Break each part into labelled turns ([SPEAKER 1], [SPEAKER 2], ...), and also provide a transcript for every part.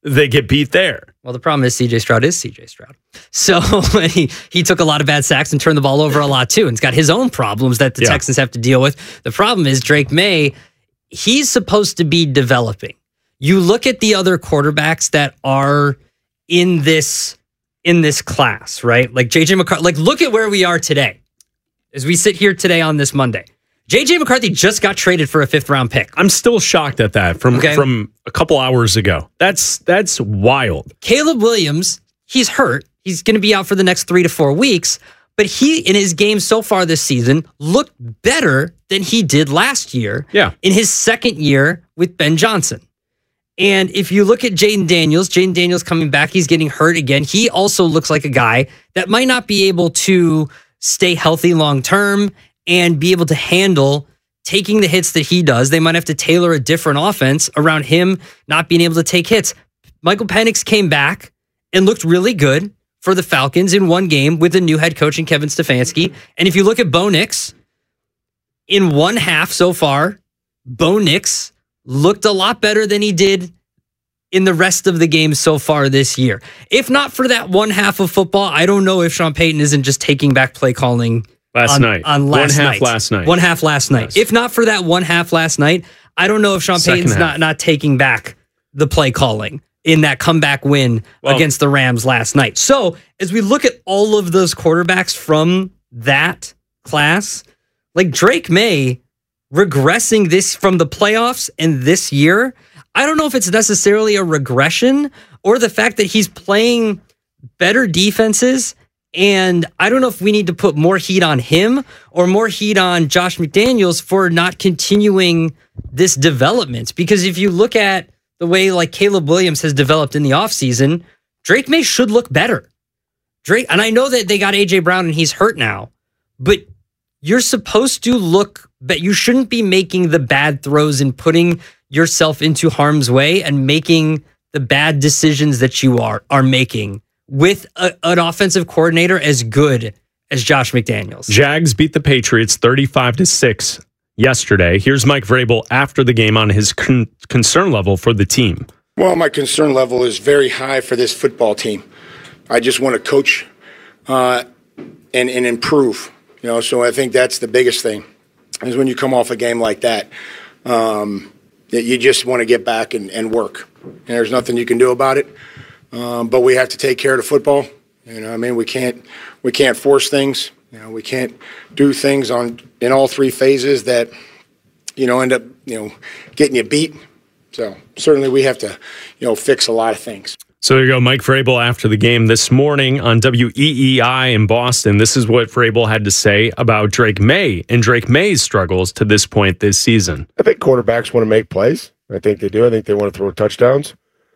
[SPEAKER 1] they get beat there.
[SPEAKER 2] Well, the problem is CJ Stroud is CJ Stroud. So he took a lot of bad sacks and turned the ball over a lot too, and he's got his own problems that the Texans have to deal with. The problem is Drake May, he's supposed to be developing. You look at the other quarterbacks that are in this class, right? Like JJ McCarthy. Like, look at where we are today as we sit here today on this Monday. JJ McCarthy just got traded for a 5th-round pick.
[SPEAKER 1] I'm still shocked at that from a couple hours ago. That's wild.
[SPEAKER 2] Caleb Williams, he's hurt. He's going to be out for the next 3 to 4 weeks. But he, in his game so far this season, looked better than he did last year in his second year with Ben Johnson. And if you look at Jaden Daniels coming back, he's getting hurt again. He also looks like a guy that might not be able to stay healthy long term and be able to handle taking the hits that he does. They might have to tailor a different offense around him not being able to take hits. Michael Penix came back and looked really good for the Falcons in one game with a new head coach in Kevin Stefanski. And if you look at Bo Nix, in one half so far, Bo Nix looked a lot better than he did in the rest of the games so far this year. If not for that one half of football, I don't know if Sean Payton isn't just taking back play calling
[SPEAKER 1] last night. One half last night.
[SPEAKER 2] Yes. If not for that one half last night, I don't know if Sean Payton's not taking back the play calling in that comeback win against the Rams last night. So as we look at all of those quarterbacks from that class, like Drake May regressing this from the playoffs and this year, I don't know if it's necessarily a regression or the fact that he's playing better defenses. And I don't know if we need to put more heat on him or more heat on Josh McDaniels for not continuing this development. Because if you look at the way like Caleb Williams has developed in the offseason, Drake May should look better. And I know that they got A.J. Brown and he's hurt now, but you're supposed to look, but you shouldn't be making the bad throws and putting yourself into harm's way and making the bad decisions that you are making with an offensive coordinator as good as Josh McDaniels.
[SPEAKER 1] Jags beat the Patriots 35-6 yesterday. Here's Mike Vrabel after the game on his concern level for the team.
[SPEAKER 3] Well, my concern level is very high for this football team. I just want to coach and improve. You know, so I think that's the biggest thing is when you come off a game like that, you just want to get back and work. And there's nothing you can do about it. But we have to take care of the football. You know, I mean, we can't force things. You know, we can't do things in all 3 phases that, end up, getting you beat. So certainly we have to, fix a lot of things.
[SPEAKER 1] So there you go, Mike Vrabel after the game this morning on WEEI in Boston. This is what Vrabel had to say about Drake May and Drake May's struggles to this point this season.
[SPEAKER 4] I think quarterbacks want to make plays. I think they do. I think they want to throw touchdowns.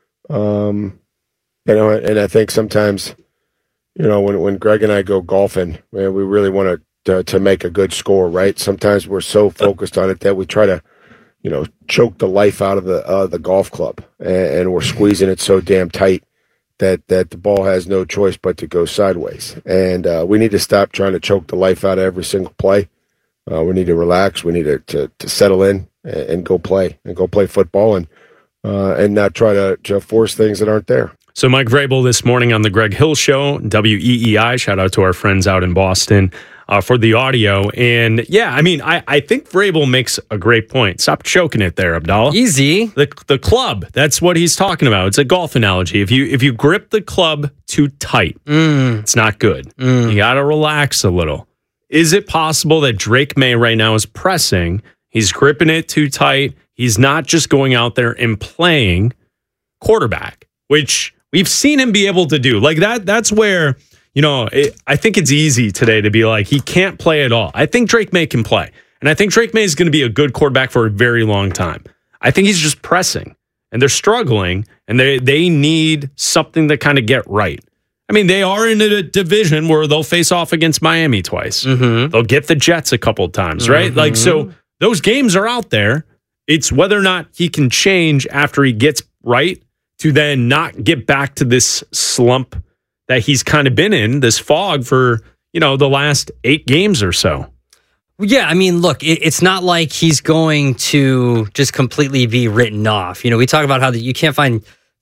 [SPEAKER 4] And I think sometimes, when Greg and I go golfing, we really want to make a good score, right? Sometimes we're so focused on it that we try to, choke the life out of the golf club, and we're squeezing it so damn tight that the ball has no choice but to go sideways. And we need to stop trying to choke the life out of every single play. We need to relax. We need to settle in and go play football and not try to force things that aren't there.
[SPEAKER 1] So Mike Vrabel this morning on the Greg Hill Show, WEEI. Shout out to our friends out in Boston for the audio. And yeah, I mean, I think Vrabel makes a great point. Stop choking it there, Abdallah.
[SPEAKER 2] Easy.
[SPEAKER 1] The club, that's what he's talking about. It's a golf analogy. If you grip the club too tight, it's not good. You got to relax a little. Is it possible that Drake May right now is pressing? He's gripping it too tight. He's not just going out there and playing quarterback, which we've seen him be able to do. Like that's where, I think it's easy today to be like, he can't play at all. I think Drake May can play. And I think Drake May is going to be a good quarterback for a very long time. I think he's just pressing. And they're struggling. And they need something to kind of get right. I mean, they are in a division where they'll face off against Miami twice. Mm-hmm. They'll get the Jets a couple of times, right? Like, so those games are out there. It's whether or not he can change after he gets right to then not get back to this slump that he's kind of been in, this fog for, the last 8 games or so.
[SPEAKER 2] Yeah, I mean, look, it's not like he's going to just completely be written off. We talk about how you can't find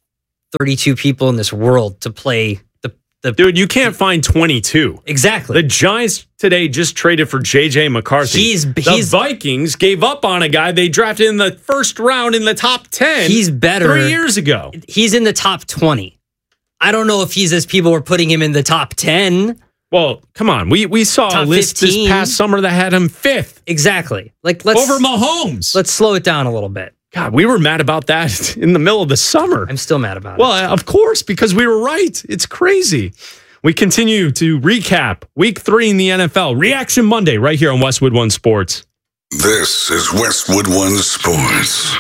[SPEAKER 2] 32 people in this world to play the
[SPEAKER 1] Dude, you can't find 22.
[SPEAKER 2] Exactly.
[SPEAKER 1] The Giants today just traded for J.J. McCarthy. The Vikings gave up on a guy they drafted in the first round in the top 10.
[SPEAKER 2] He's better.
[SPEAKER 1] 3 years ago.
[SPEAKER 2] He's in the top 20. I don't know if he's as people were putting him in the top 10.
[SPEAKER 1] Well, come on. We saw
[SPEAKER 2] top
[SPEAKER 1] a list
[SPEAKER 2] 15.
[SPEAKER 1] this past summer that had him 5th.
[SPEAKER 2] Exactly. Let's
[SPEAKER 1] over Mahomes.
[SPEAKER 2] Let's slow it down a little bit.
[SPEAKER 1] God, we were mad about that in the middle of the summer.
[SPEAKER 2] I'm still mad about it.
[SPEAKER 1] Well, of course, because we were right. It's crazy. We continue to recap Week 3 in the NFL. Reaction Monday right here on Westwood One Sports.
[SPEAKER 5] This is Westwood One Sports.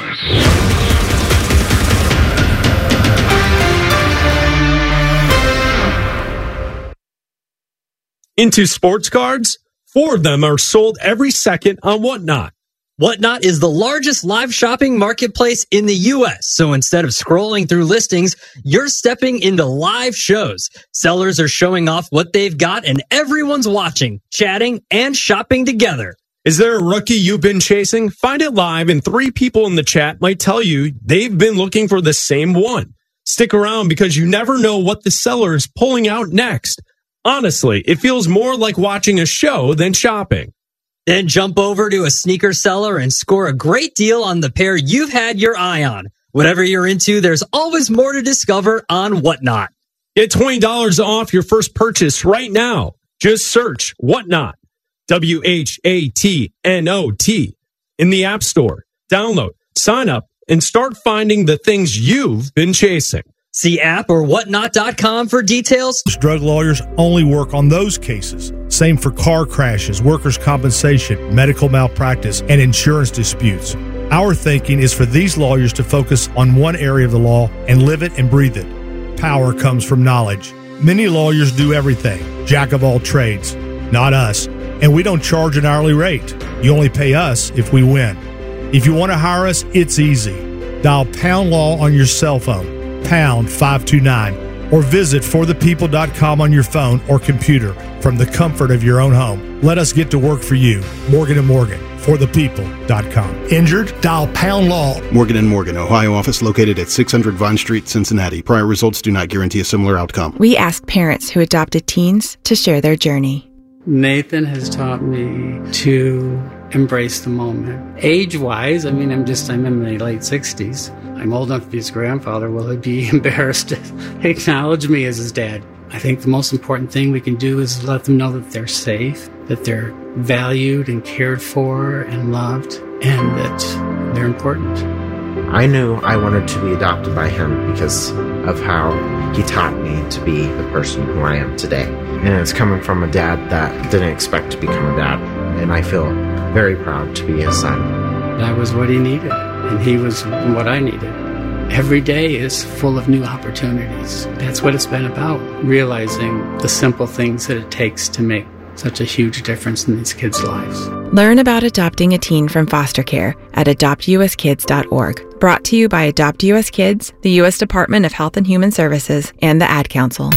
[SPEAKER 1] Into sports cards, 4 of them are sold every second on Whatnot.
[SPEAKER 2] Whatnot is the largest live shopping marketplace in the U.S. So instead of scrolling through listings, you're stepping into live shows. Sellers are showing off what they've got and everyone's watching, chatting, and shopping together.
[SPEAKER 1] Is there a rookie you've been chasing? Find it live and 3 people in the chat might tell you they've been looking for the same one. Stick around because you never know what the seller is pulling out next. Honestly, it feels more like watching a show than shopping.
[SPEAKER 2] Then jump over to a sneaker seller and score a great deal on the pair you've had your eye on. Whatever you're into, there's always more to discover on Whatnot.
[SPEAKER 1] Get $20 off your first purchase right now. Just search Whatnot, WHATNOT, in the App Store. Download, sign up, and start finding the things you've been chasing.
[SPEAKER 2] See app or whatnot.com for details.
[SPEAKER 6] Drug lawyers only work on those cases. Same for car crashes, workers' compensation, medical malpractice, and insurance disputes. Our thinking is for these lawyers to focus on one area of the law and live it and breathe it. Power comes from knowledge. Many lawyers do everything, jack of all trades. Not us. And we don't charge an hourly rate. You only pay us if we win. If you want to hire us, it's easy. Dial Pound Law on your cell phone. Pound 529, or visit forthepeople.com on your phone or computer from the comfort of your own home. Let us get to work for you. Morgan & Morgan, forthepeople.com. Injured? Dial Pound Law.
[SPEAKER 7] Morgan & Morgan, Ohio office located at 600 Vine Street, Cincinnati. Prior results do not guarantee a similar outcome.
[SPEAKER 8] We ask parents who adopted teens to share their journey.
[SPEAKER 9] Nathan has taught me to embrace the moment. Age-wise, I'm in my late 60s. I'm old enough to be his grandfather. Will he be embarrassed to acknowledge me as his dad? I think the most important thing we can do is let them know that they're safe, that they're valued and cared for and loved, and that they're important.
[SPEAKER 10] I knew I wanted to be adopted by him because of how he taught me to be the person who I am today. And it's coming from a dad that didn't expect to become a dad. And I feel very proud to be his son.
[SPEAKER 9] That was what he needed, and he was what I needed. Every day is full of new opportunities. That's what it's been about, realizing the simple things that it takes to make such a huge difference in these kids' lives.
[SPEAKER 8] Learn about adopting a teen from foster care at adoptuskids.org. Brought to you by Adopt US Kids, the U.S. Department of Health and Human Services, and the Ad Council.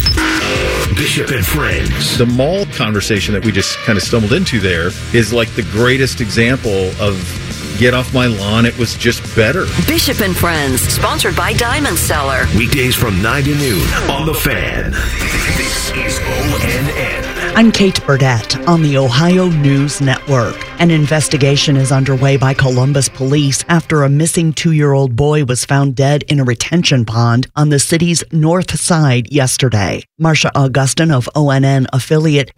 [SPEAKER 11] Bishop and Friends.
[SPEAKER 12] The mall conversation that we just kind of stumbled into there is like the greatest example of get off my lawn, it was just better.
[SPEAKER 13] Bishop and Friends, sponsored by Diamond Seller.
[SPEAKER 11] Weekdays from 9 to noon on The Fan. This is ONN.
[SPEAKER 14] I'm Kate Burdett on the Ohio News Network. An investigation is underway by Columbus police after a missing 2-year-old boy was found dead in a retention pond on the city's north side yesterday. Marsha Augustin of ONN affiliate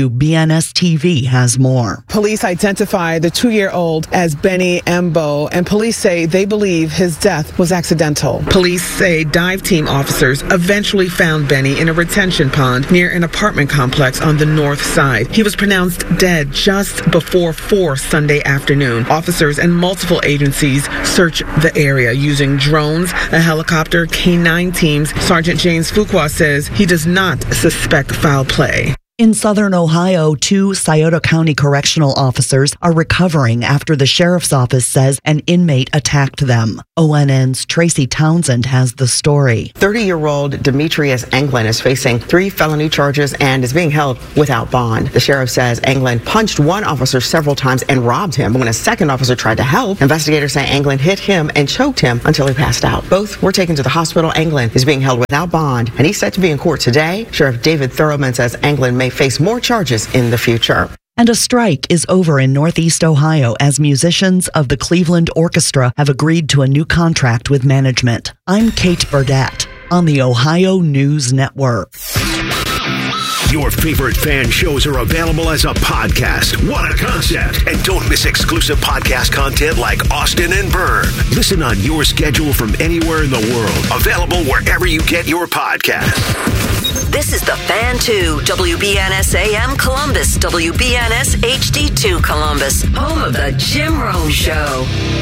[SPEAKER 14] WBNS-TV has more.
[SPEAKER 15] Police identified the 2-year-old as Benny Embo, and police say they believe his death was accidental. Police say dive team officers eventually found Benny in a retention pond near an apartment complex on the north side. He was pronounced dead just before 4 Sunday afternoon. Officers and multiple agencies search the area using drones, a helicopter, K-9 teams. Sergeant James Fuqua says he does not suspect foul play.
[SPEAKER 14] In southern Ohio, 2 Scioto County correctional officers are recovering after the sheriff's office says an inmate attacked them. ONN's Tracy Townsend has the story.
[SPEAKER 16] 30-year-old Demetrius Anglin is facing 3 felony charges and is being held without bond. The sheriff says Anglin punched one officer several times and robbed him. When a second officer tried to help, investigators say Anglin hit him and choked him until he passed out. Both were taken to the hospital. Anglin is being held without bond, and he's set to be in court today. Sheriff David Thurman says Anglin may face more charges in the future.
[SPEAKER 14] And a strike is over in Northeast Ohio as musicians of the Cleveland Orchestra have agreed to a new contract with management. I'm Kate Burdett on the Ohio News Network.
[SPEAKER 11] Your favorite fan shows are available as a podcast. What a concept. And don't miss exclusive podcast content like Austin and Byrne. Listen on your schedule from anywhere in the world. Available wherever you get your podcasts.
[SPEAKER 13] This is The Fan 2, WBNS AM Columbus, WBNS HD2 Columbus, home of the Jim Rome Show.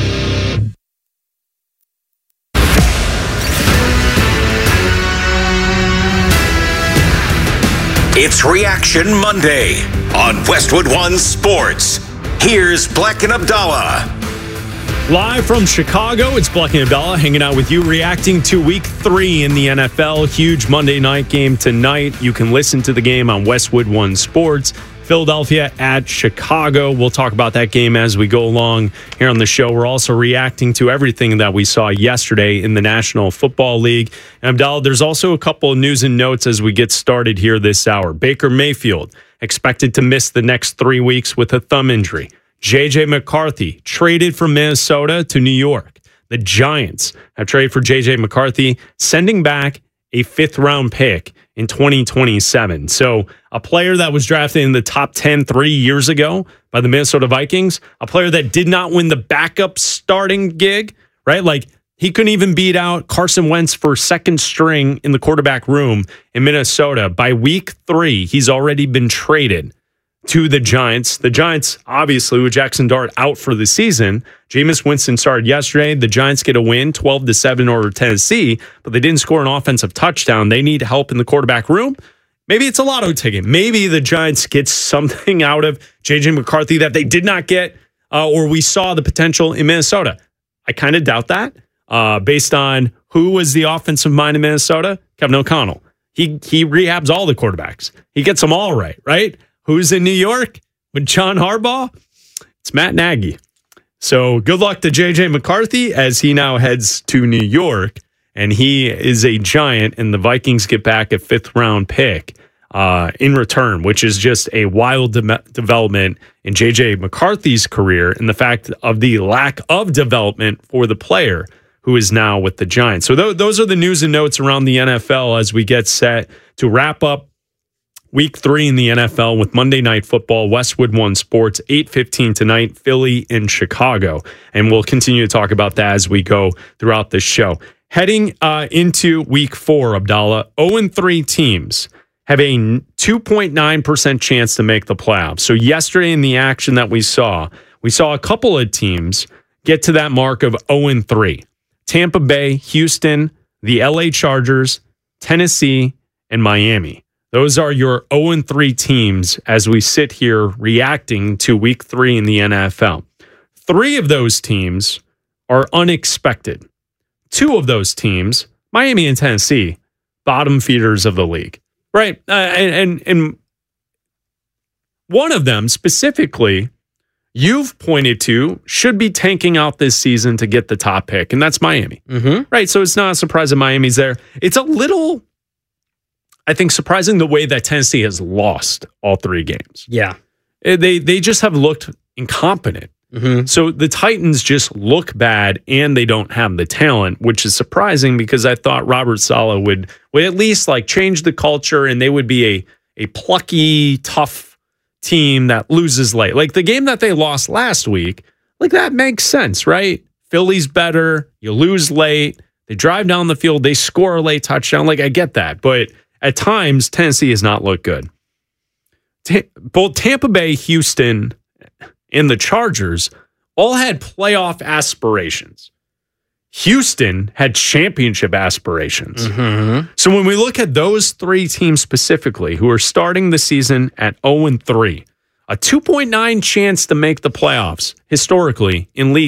[SPEAKER 11] It's Reaction Monday on Westwood One Sports. Here's Black and Abdallah.
[SPEAKER 1] Live from Chicago, it's Black and Abdallah hanging out with you, reacting to Week 3 in the NFL. Huge Monday night game tonight. You can listen to the game on Westwood One Sports. Philadelphia at Chicago. We'll talk about that game as we go along here on the show. We're also reacting to everything that we saw yesterday in the National Football League. And Abdallah, there's also a couple of news and notes as we get started here this hour. Baker Mayfield expected to miss the next 3 weeks with a thumb injury. J.J. McCarthy traded from Minnesota to New York. The Giants have traded for J.J. McCarthy, sending back a 5th-round pick in 2027. So a player that was drafted in the top 10 3 years ago by the Minnesota Vikings, a player that did not win the backup starting gig, right? Like, he couldn't even beat out Carson Wentz for second string in the quarterback room in Minnesota. By week 3, he's already been traded to the Giants. The Giants, obviously, with Jackson Dart out for the season. Jameis Winston started yesterday. The Giants get a win, 12-7 over Tennessee, but they didn't score an offensive touchdown. They need help in the quarterback room. Maybe it's a lotto ticket. Maybe the Giants get something out of J.J. McCarthy that they did not get, or we saw the potential in Minnesota. I kind of doubt that, based on who was the offensive mind in Minnesota. Kevin O'Connell. He rehabs all the quarterbacks. He gets them all right? Who's in New York with John Harbaugh? It's Matt Nagy. So good luck to J.J. McCarthy as he now heads to New York, and he is a Giant, and the Vikings get back a 5th-round pick in return, which is just a wild development in J.J. McCarthy's career and the fact of the lack of development for the player who is now with the Giants. So those are the news and notes around the NFL as we get set to wrap up Week 3 in the NFL with Monday Night Football, Westwood One Sports, 8:15 tonight, Philly in Chicago. And we'll continue to talk about that as we go throughout this show. Heading into Week 4, Abdallah, 0-3 teams have a 2.9% chance to make the playoffs. So yesterday in the action that we saw a couple of teams get to that mark of 0-3. Tampa Bay, Houston, the LA Chargers, Tennessee, and Miami. Those are your 0-3 teams as we sit here reacting to Week 3 in the NFL. 3 of those teams are unexpected. 2 of those teams, Miami and Tennessee, bottom feeders of the league, right? And one of them specifically, you've pointed to, should be tanking out this season to get the top pick, and that's Miami, right? So it's not a surprise that Miami's there. It's a little, I think, surprising the way that Tennessee has lost all 3 games.
[SPEAKER 2] Yeah.
[SPEAKER 1] They just have looked incompetent. So the Titans just look bad and they don't have the talent, which is surprising because I thought Robert Saleh would at least like change the culture and they would be a plucky, tough team that loses late. Like the game that they lost last week, like that makes sense, right? Philly's better. You lose late. They drive down the field. They score a late touchdown. Like I get that. But at times, Tennessee has not looked good. Both Tampa Bay, Houston, and the Chargers all had playoff aspirations. Houston had championship aspirations.
[SPEAKER 2] Mm-hmm.
[SPEAKER 1] So when we look at those three teams specifically who are starting the season at 0-3, a 2.9 chance to make the playoffs historically in the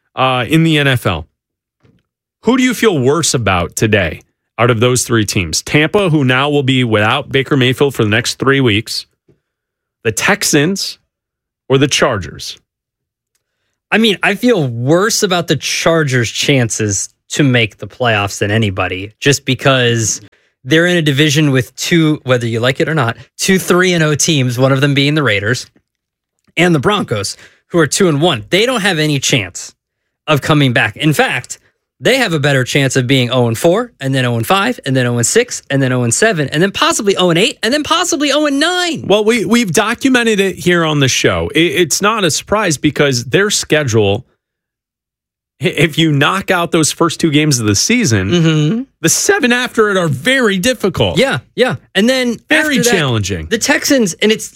[SPEAKER 1] NFL. Who do you feel worse about today out of those three teams? Tampa, who now will be without Baker Mayfield for the next 3 weeks, the Texans, or the Chargers?
[SPEAKER 2] I mean, I feel worse about the Chargers' chances to make the playoffs than anybody, just because they're in a division with two, whether you like it or not, 2 3-0 teams, one of them being the Raiders, and the Broncos, who are 2-1. They don't have any chance of coming back. In fact, they have a better chance of being 0-4, and then 0-5, and then 0-6, and then 0-7, and then possibly 0-8, and then possibly 0-9.
[SPEAKER 1] Well, we've documented it here on the show. It's not a surprise because their schedule, if you knock out those first 2 games of the season, the 7 after it are very difficult.
[SPEAKER 2] Yeah. And then
[SPEAKER 1] very challenging.
[SPEAKER 2] The Texans, and it's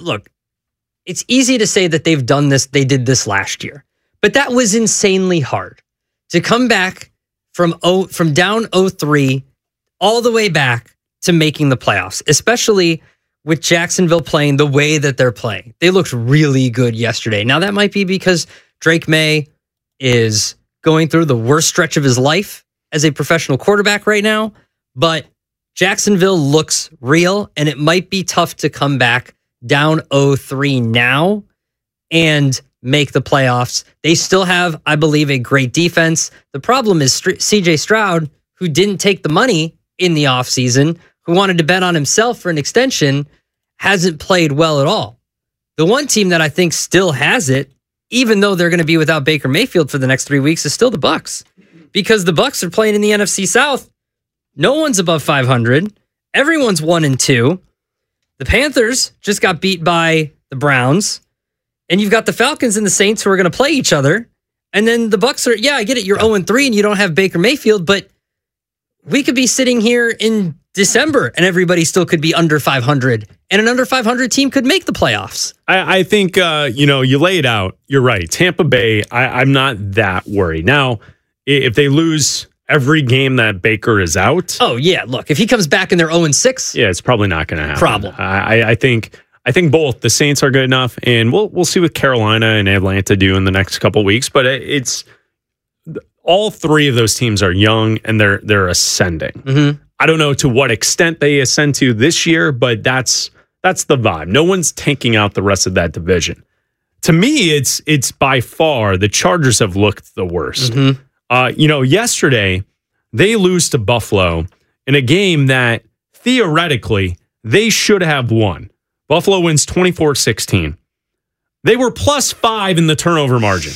[SPEAKER 2] easy to say that they've done this, they did this last year, but that was insanely hard to come back from down 0-3 all the way back to making the playoffs, especially with Jacksonville playing the way that they're playing. They looked really good yesterday. Now, that might be because Drake May is going through the worst stretch of his life as a professional quarterback right now, but Jacksonville looks real, and it might be tough to come back down 0-3 now and make the playoffs. They still have, I believe, a great defense. The problem is CJ Stroud, who didn't take the money in the offseason, who wanted to bet on himself for an extension, hasn't played well at all. The one team that I think still has it, even though they're going to be without Baker Mayfield for the next 3 weeks, is still the Bucs. Because the Bucs are playing in the NFC South. No one's above 500. Everyone's 1-2. The Panthers just got beat by the Browns. And you've got the Falcons and the Saints who are going to play each other. And then the Bucs are, I get it, you're 0-3 and you don't have Baker Mayfield, but we could be sitting here in December and everybody still could be under 500. And an under 500 team could make the playoffs.
[SPEAKER 1] I think, you lay it out. You're right. Tampa Bay, I'm not that worried. Now, if they lose every game that Baker is out.
[SPEAKER 2] Oh, yeah. Look, if he comes back and they're 0-6.
[SPEAKER 1] Yeah, it's probably not going to happen.
[SPEAKER 2] Problem.
[SPEAKER 1] I think both the Saints are good enough, and we'll see what Carolina and Atlanta do in the next couple of weeks. But it's all three of those teams are young and they're ascending.
[SPEAKER 2] Mm-hmm.
[SPEAKER 1] I don't know to what extent they ascend to this year, but that's the vibe. No one's tanking out the rest of that division. To me, it's by far the Chargers have looked the worst.
[SPEAKER 2] Mm-hmm.
[SPEAKER 1] Yesterday they lose to Buffalo in a game that theoretically they should have won. Buffalo wins 24-16. They were +5 in the turnover margin.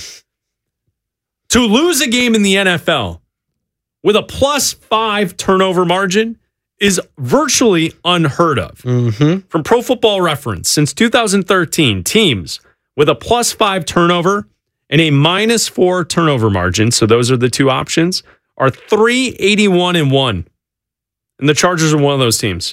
[SPEAKER 1] To lose a game in the NFL with a +5 turnover margin is virtually unheard of.
[SPEAKER 2] Mm-hmm.
[SPEAKER 1] From Pro Football Reference, since 2013, teams with a +5 turnover and a -4 turnover margin, so those are the two options, are 381-1. And the Chargers are one of those teams.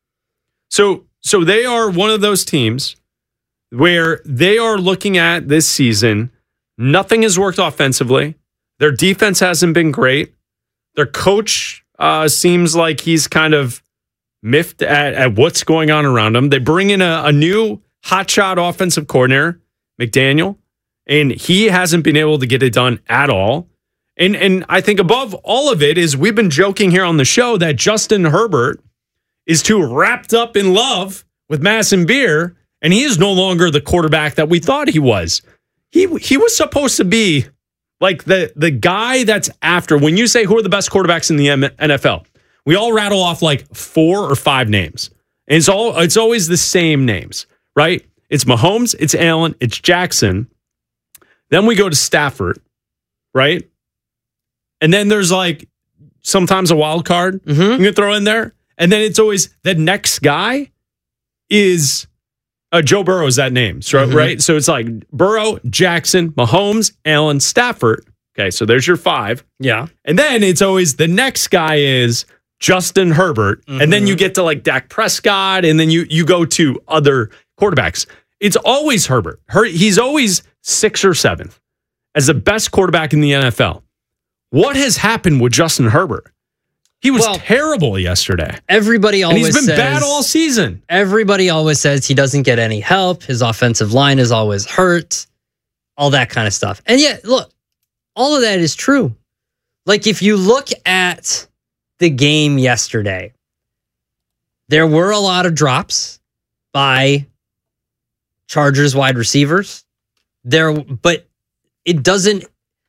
[SPEAKER 1] So they are one of those teams where they are looking at this season, nothing has worked offensively. Their defense hasn't been great. Their coach seems like he's kind of miffed at what's going on around him. They bring in a new hotshot offensive coordinator, McDaniel, and he hasn't been able to get it done at all. And I think above all of it is we've been joking here on the show that Justin Herbert is too wrapped up in love with Madison Beer, and he is no longer the quarterback that we thought he was. He was supposed to be like the guy that's after. When you say who are the best quarterbacks in the NFL, we all rattle off like 4 or 5 names. And it's always the same names, right? It's Mahomes, it's Allen, it's Jackson. Then we go to Stafford, right? And then there's like sometimes a wild card you can throw in there. And then it's always the next guy is Joe Burrow is that name, right? So it's like Burrow, Jackson, Mahomes, Allen, Stafford. Okay, so there's your 5.
[SPEAKER 2] Yeah.
[SPEAKER 1] And then it's always the next guy is Justin Herbert. And then you get to like Dak Prescott, and then you go to other quarterbacks. It's always Herbert. He's always 6th or 7th as the best quarterback in the NFL. What has happened with Justin Herbert? He was terrible yesterday.
[SPEAKER 2] Everybody always
[SPEAKER 1] and he's been
[SPEAKER 2] says,
[SPEAKER 1] bad all season.
[SPEAKER 2] Everybody always says he doesn't get any help. His offensive line is always hurt. All that kind of stuff. And yet, look, all of that is true. Like, if you look at the game yesterday, there were a lot of drops by Chargers wide receivers. But it doesn't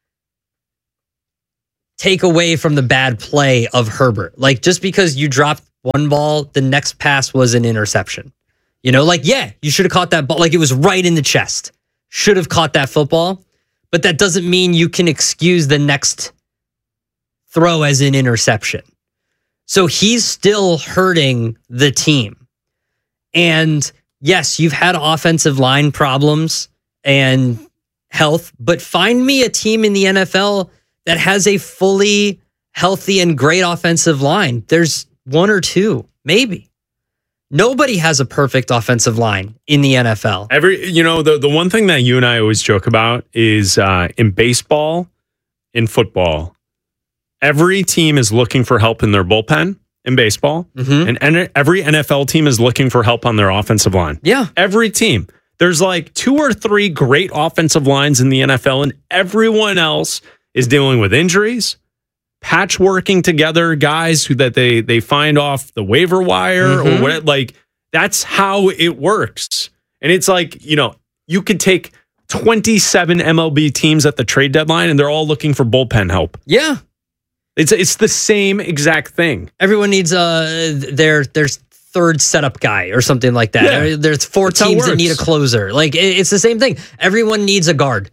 [SPEAKER 2] take away from the bad play of Herbert. Like, just because you dropped one ball, the next pass was an interception. You know, like, yeah, you should have caught that ball. Like, it was right in the chest. Should have caught that football. But that doesn't mean you can excuse the next throw as an interception. So he's still hurting the team. And yes, you've had offensive line problems and health, but find me a team in the NFL that has a fully healthy and great offensive line. There's one or two, maybe. Nobody has a perfect offensive line in the NFL.
[SPEAKER 1] The one thing that you and I always joke about is in baseball, in football, every team is looking for help in their bullpen in baseball, and every NFL team is looking for help on their offensive line.
[SPEAKER 2] Yeah.
[SPEAKER 1] Every team. There's like 2 or 3 great offensive lines in the NFL, and everyone else is dealing with injuries, patchworking together guys that they find off the waiver wire or what. Like, that's how it works. And it's like, you could take 27 MLB teams at the trade deadline, and they're all looking for bullpen help.
[SPEAKER 2] Yeah.
[SPEAKER 1] It's the same exact thing.
[SPEAKER 2] Everyone needs their third setup guy or something like that.
[SPEAKER 1] Yeah.
[SPEAKER 2] There's 4 teams that need a closer. Like, it's the same thing. Everyone needs a guard.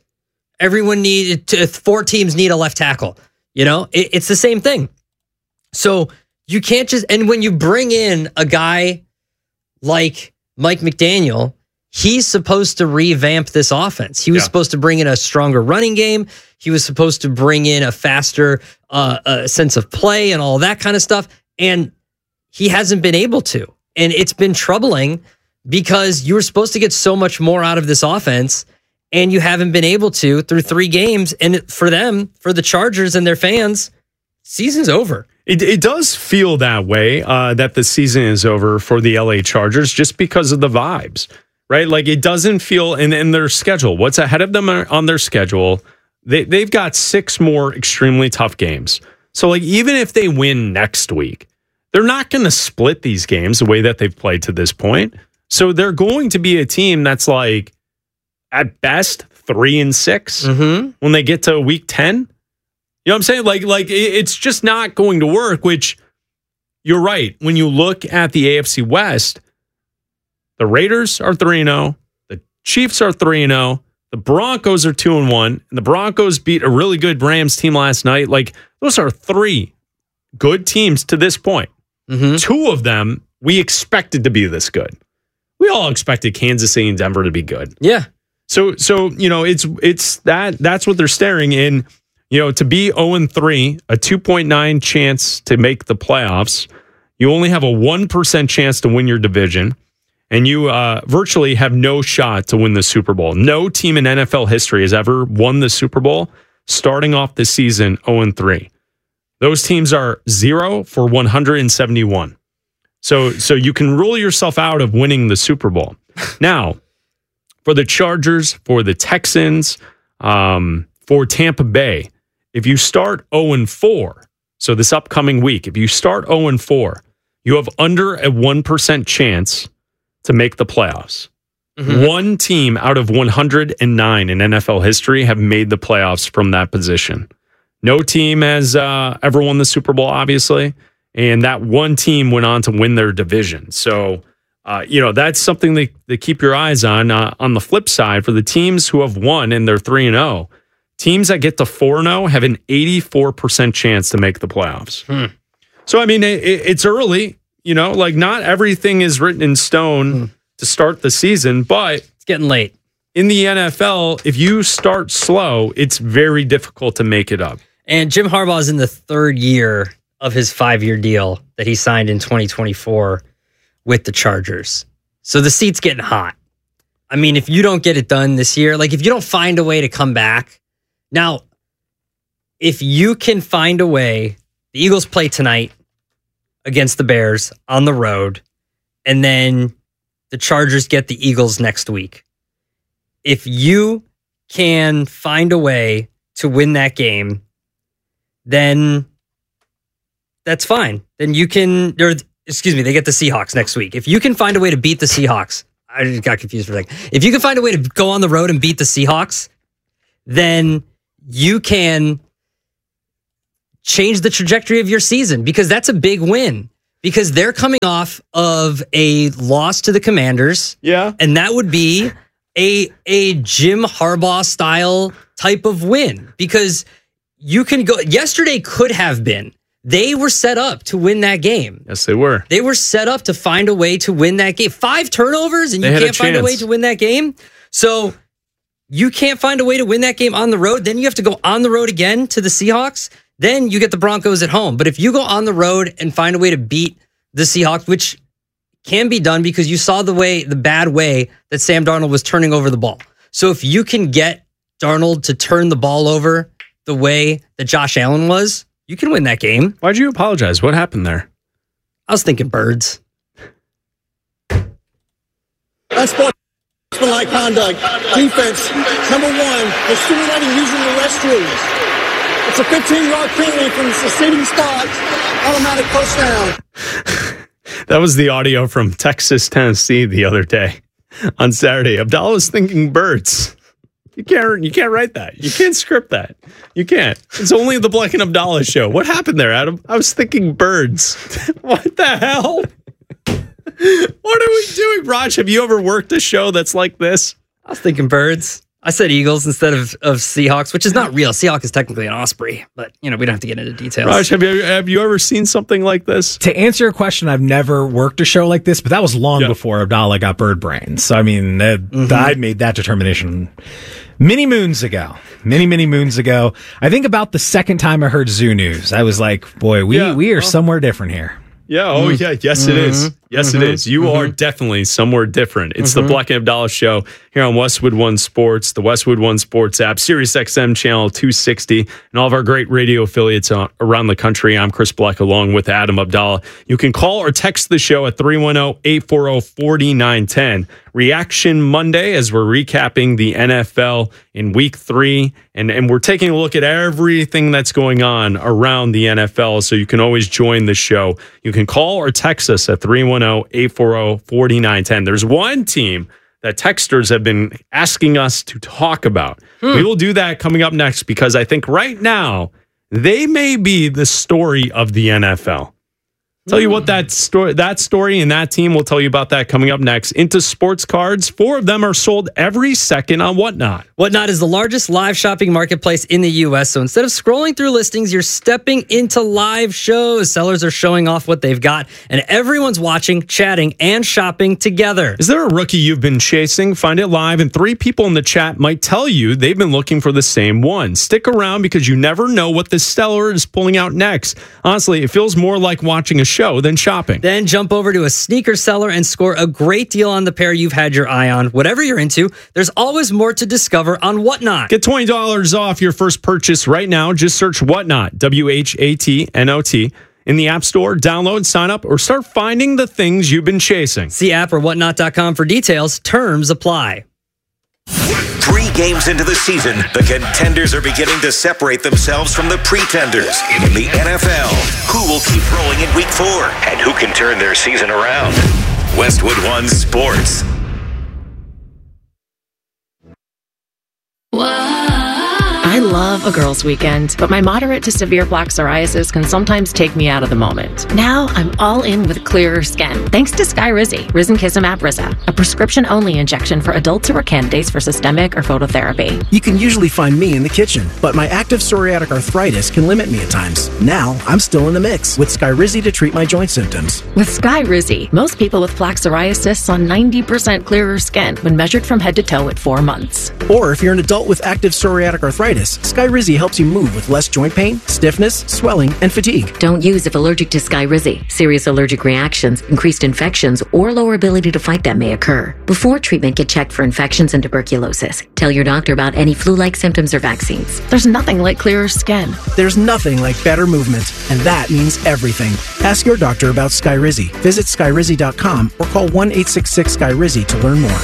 [SPEAKER 2] 4 teams need a left tackle. It's the same thing. So you can't just, and when you bring in a guy like Mike McDaniel, he's supposed to revamp this offense. He was supposed to bring in a stronger running game. He was supposed to bring in a faster sense of play and all that kind of stuff. And he hasn't been able to. And it's been troubling because you were supposed to get so much more out of this offense, and you haven't been able to through 3 games. And for the Chargers and their fans, season's over.
[SPEAKER 1] It does feel that way, that the season is over for the LA Chargers just because of the vibes, right? Like, it doesn't feel in their schedule. What's ahead of them on their schedule? They've got 6 more extremely tough games. So, like, even if they win next week, they're not going to split these games the way that they've played to this point. So they're going to be a team that's like, at best, 3-6 when they get to week 10. You know what I'm saying? Like it's just not going to work, which you're right. When you look at the AFC West, the Raiders are 3-0. The Chiefs are 3-0. The Broncos are 2-1. And the Broncos beat a really good Rams team last night. Like, those are 3 good teams to this point. 2 of them we expected to be this good. We all expected Kansas City and Denver to be good.
[SPEAKER 2] Yeah.
[SPEAKER 1] So it's that's what they're staring in. To be 0-3, a 2.9 chance to make the playoffs. You only have a 1% chance to win your division, and you virtually have no shot to win the Super Bowl. No team in NFL history has ever won the Super Bowl starting off the season 0-3. Those teams are 0 for 171. So you can rule yourself out of winning the Super Bowl. Now, for the Chargers, for the Texans, for Tampa Bay, if you start 0-4, so this upcoming week, if you start 0-4, you have under a 1% chance to make the playoffs. 1 team out of 109 in NFL history have made the playoffs from that position. No team has ever won the Super Bowl, obviously, and that 1 team went on to win their division. So, that's something to keep your eyes on. On the flip side, for the teams who have won and they're 3-0, teams that get to 4-0 have an 84% chance to make the playoffs. So, I mean, it's early. Not everything is written in stone to start the season, but
[SPEAKER 2] it's getting late.
[SPEAKER 1] In the NFL, if you start slow, it's very difficult to make it up.
[SPEAKER 2] And Jim Harbaugh is in the 3rd year of his 5-year deal that he signed in 2024 with the Chargers. So the seat's getting hot. I mean, if you don't get it done this year, like if you don't find a way to come back. Now, if you can find a way, the Eagles play tonight against the Bears on the road, and then the Chargers get the Eagles next week. If you can find a way to win that game, then that's fine. Then you can, they get the Seahawks next week. If you can find a way to beat the Seahawks, I just got confused for a second. If you can find a way to go on the road and beat the Seahawks, then you can change the trajectory of your season, because that's a big win, because they're coming off of a loss to the Commanders.
[SPEAKER 1] Yeah.
[SPEAKER 2] And that would be a Jim Harbaugh style type of win, because you can go, yesterday could have been, they were set up to win that game.
[SPEAKER 1] Yes, they were.
[SPEAKER 2] They were set up to find a way to win that game. 5 turnovers and you can't find a way to win that game. So you can't find a way to win that game on the road. Then you have to go on the road again to the Seahawks. Then you get the Broncos at home. But if you go on the road and find a way to beat the Seahawks, which can be done because you saw the bad way that Sam Darnold was turning over the ball. So if you can get Darnold to turn the ball over the way that Josh Allen was, you can win that game.
[SPEAKER 1] Why'd you apologize? What happened there?
[SPEAKER 2] I was thinking birds.
[SPEAKER 17] Unsportsmanlike conduct. Defense, number 1, they're simulating using the restrooms. It's a 15-yard penalty from the succeeding spot. Automatic first down.
[SPEAKER 1] That was the audio from Texas, Tennessee the other day on Saturday. Abdallah was thinking birds. You can't write that. You can't script that. You can't. It's only the Black and Abdallah show. What happened there, Adam? I was thinking birds. What the hell? What are we doing, Raj? Have you ever worked a show that's like this?
[SPEAKER 2] I was thinking birds. I said Eagles instead of Seahawks, which is not real. Seahawk is technically an osprey, but we don't have to get into details.
[SPEAKER 1] Raj, have you ever seen something like this?
[SPEAKER 18] To answer your question, I've never worked a show like this, but that was long before Abdallah got bird brains. So, I mean, I made that determination many moons ago. Many moons ago. I think about the second time I heard Zoo News, I was like, boy, we are somewhere different here.
[SPEAKER 1] Yeah. Oh, yeah. Yes, it is. Yes, it is. You are definitely somewhere different. It's the Black and Abdallah show here on Westwood One Sports, the Westwood One Sports app, Sirius XM channel 260, and all of our great radio affiliates around the country. I'm Chris Black along with Adam Abdallah. You can call or text the show at 310-840-4910. Reaction Monday as we're recapping the NFL in week 3. And we're taking a look at everything that's going on around the NFL. So you can always join the show. You can call or text us at 310-840-4910. There's one team that texters have been asking us to talk about. We will do that coming up next, because I think right now they may be the story of the NFL. Tell you what, that story and that team, we'll tell you about that coming up next. Into sports cards, 4 of them are sold every second on Whatnot.
[SPEAKER 2] Whatnot is the largest live shopping marketplace in the U.S. So instead of scrolling through listings, you're stepping into live shows. Sellers are showing off what they've got, and everyone's watching, chatting, and shopping together.
[SPEAKER 1] Is there a rookie you've been chasing? Find it live, and 3 people in the chat might tell you they've been looking for the same one. Stick around, because you never know what the seller is pulling out next. Honestly, it feels more like watching a show than shopping.
[SPEAKER 2] Then jump over to a sneaker seller and score a great deal on the pair you've had your eye on. Whatever you're into, there's always more to discover on Whatnot.
[SPEAKER 1] Get $20 off your first purchase right now. Just search Whatnot, WHATNOT, in the App Store. Download, sign up, or start finding the things you've been chasing.
[SPEAKER 2] See app or whatnot.com for details. Terms apply.
[SPEAKER 11] 3 games into the season, the contenders are beginning to separate themselves from the pretenders. In the NFL, who will keep rolling in week 4 and who can turn their season around? Westwood One Sports.
[SPEAKER 19] I love a girls' weekend, but my moderate to severe plaque psoriasis can sometimes take me out of the moment. Now I'm all in with clearer skin, thanks to Skyrizi, Risankizumab Riza, a prescription-only injection for adults who are candidates for systemic or phototherapy.
[SPEAKER 20] You can usually find me in the kitchen, but my active psoriatic arthritis can limit me at times. Now I'm still in the mix with Skyrizi to treat my joint symptoms.
[SPEAKER 19] With Skyrizi, most people with plaque psoriasis saw 90% clearer skin when measured from head to toe at 4 months.
[SPEAKER 20] Or if you're an adult with active psoriatic arthritis, Skyrizi helps you move with less joint pain, stiffness, swelling, and fatigue.
[SPEAKER 21] Don't use if allergic to Skyrizi. Serious allergic reactions, increased infections, or lower ability to fight them may occur. Before treatment, get checked for infections and tuberculosis. Tell your doctor about any flu-like symptoms or vaccines.
[SPEAKER 19] There's nothing like clearer skin.
[SPEAKER 20] There's nothing like better movement, and that means everything. Ask your doctor about Skyrizi. Visit Skyrizi.com or call 1-866-SKYRIZI to learn more.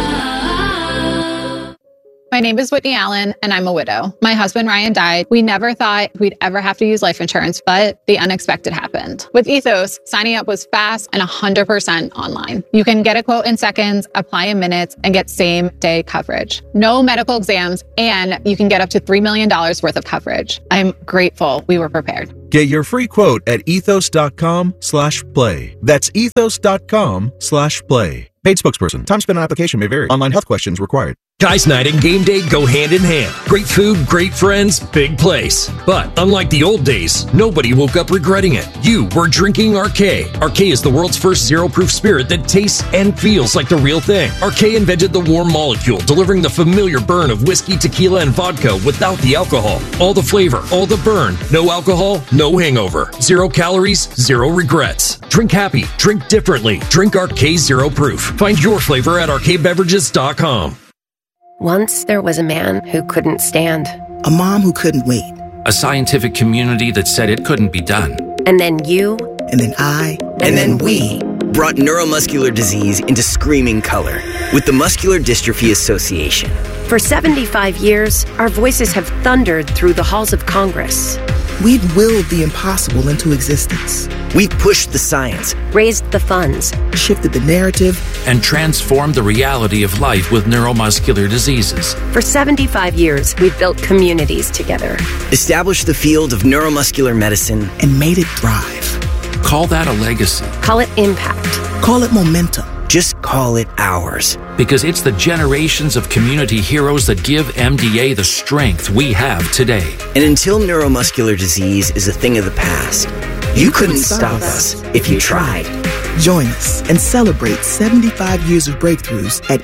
[SPEAKER 22] My name is Whitney Allen, and I'm a widow. My husband, Ryan, died. We never thought we'd ever have to use life insurance, but the unexpected happened. With Ethos, signing up was fast and 100% online. You can get a quote in seconds, apply in minutes, and get same-day coverage. No medical exams, and you can get up to $3 million worth of coverage. I'm grateful we were prepared.
[SPEAKER 23] Get your free quote at ethos.com/play. That's ethos.com/play. Paid spokesperson. Time spent on application may vary. Online health questions required.
[SPEAKER 24] Guys' night and game day go hand in hand. Great food, great friends, big place. But unlike the old days, nobody woke up regretting it. You were drinking Arcay. Arcay is the world's first zero-proof spirit that tastes and feels like the real thing. Arcay invented the warm molecule, delivering the familiar burn of whiskey, tequila, and vodka without the alcohol. All the flavor, all the burn. No alcohol, no hangover. 0 calories, 0 regrets. Drink happy, drink differently. Drink Arcay Zero Proof. Find your flavor at arcaybeverages.com.
[SPEAKER 25] Once there was a man who couldn't stand.
[SPEAKER 26] A mom who couldn't wait.
[SPEAKER 27] A scientific community that said it couldn't be done.
[SPEAKER 25] And then you.
[SPEAKER 26] And then I.
[SPEAKER 28] And then we. Brought neuromuscular disease into screaming color with the Muscular Dystrophy Association.
[SPEAKER 25] For 75 years, our voices have thundered through the halls of Congress.
[SPEAKER 26] We've willed the impossible into existence.
[SPEAKER 28] We've pushed the science,
[SPEAKER 25] raised the funds,
[SPEAKER 26] shifted the narrative,
[SPEAKER 27] and transformed the reality of life with neuromuscular diseases.
[SPEAKER 25] For 75 years, we've built communities together.
[SPEAKER 28] Established the field of neuromuscular medicine,
[SPEAKER 26] and made it thrive.
[SPEAKER 27] Call that a legacy.
[SPEAKER 25] Call it impact.
[SPEAKER 26] Call it momentum.
[SPEAKER 28] Just call it ours.
[SPEAKER 27] Because it's the generations of community heroes that give MDA the strength we have today.
[SPEAKER 28] And until neuromuscular disease is a thing of the past, you couldn't stop us if you tried.
[SPEAKER 26] Join us and celebrate 75 years of breakthroughs at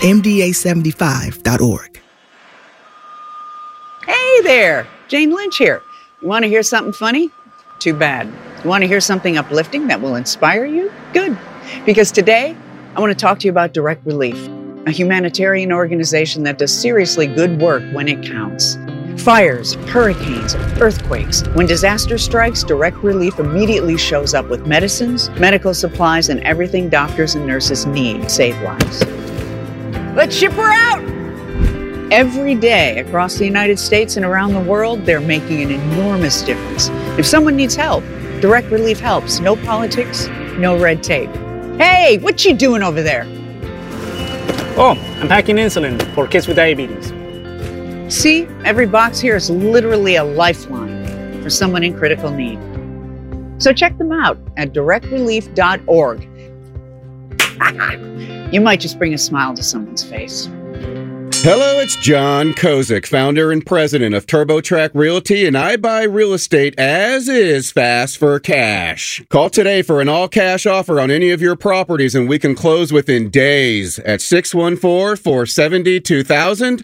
[SPEAKER 26] MDA75.org.
[SPEAKER 29] Hey there, Jane Lynch here. You want to hear something funny? Too bad. You want to hear something uplifting that will inspire you? Good. Because today, I want to talk to you about Direct Relief, a humanitarian organization that does seriously good work when it counts. Fires, hurricanes, earthquakes. When disaster strikes, Direct Relief immediately shows up with medicines, medical supplies, and everything doctors and nurses need to save lives. Let's ship her out! Every day across the United States and around the world, they're making an enormous difference. If someone needs help, Direct Relief helps. No politics, no red tape. Hey, what you doing over there?
[SPEAKER 30] Oh, I'm packing insulin for kids with diabetes.
[SPEAKER 29] See, every box here is literally a lifeline for someone in critical need. So check them out at directrelief.org. You might just bring a smile to someone's face.
[SPEAKER 31] Hello, it's John Kozik, founder and president of TurboTrack Realty, and I buy real estate as is fast for cash. Call today for an all-cash offer on any of your properties, and we can close within days at 614-470-2000,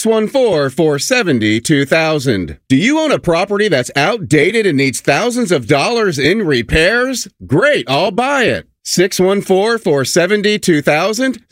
[SPEAKER 31] 614-470-2000. Do you own a property that's outdated and needs thousands of dollars in repairs? Great, I'll buy it. 614-470-2000,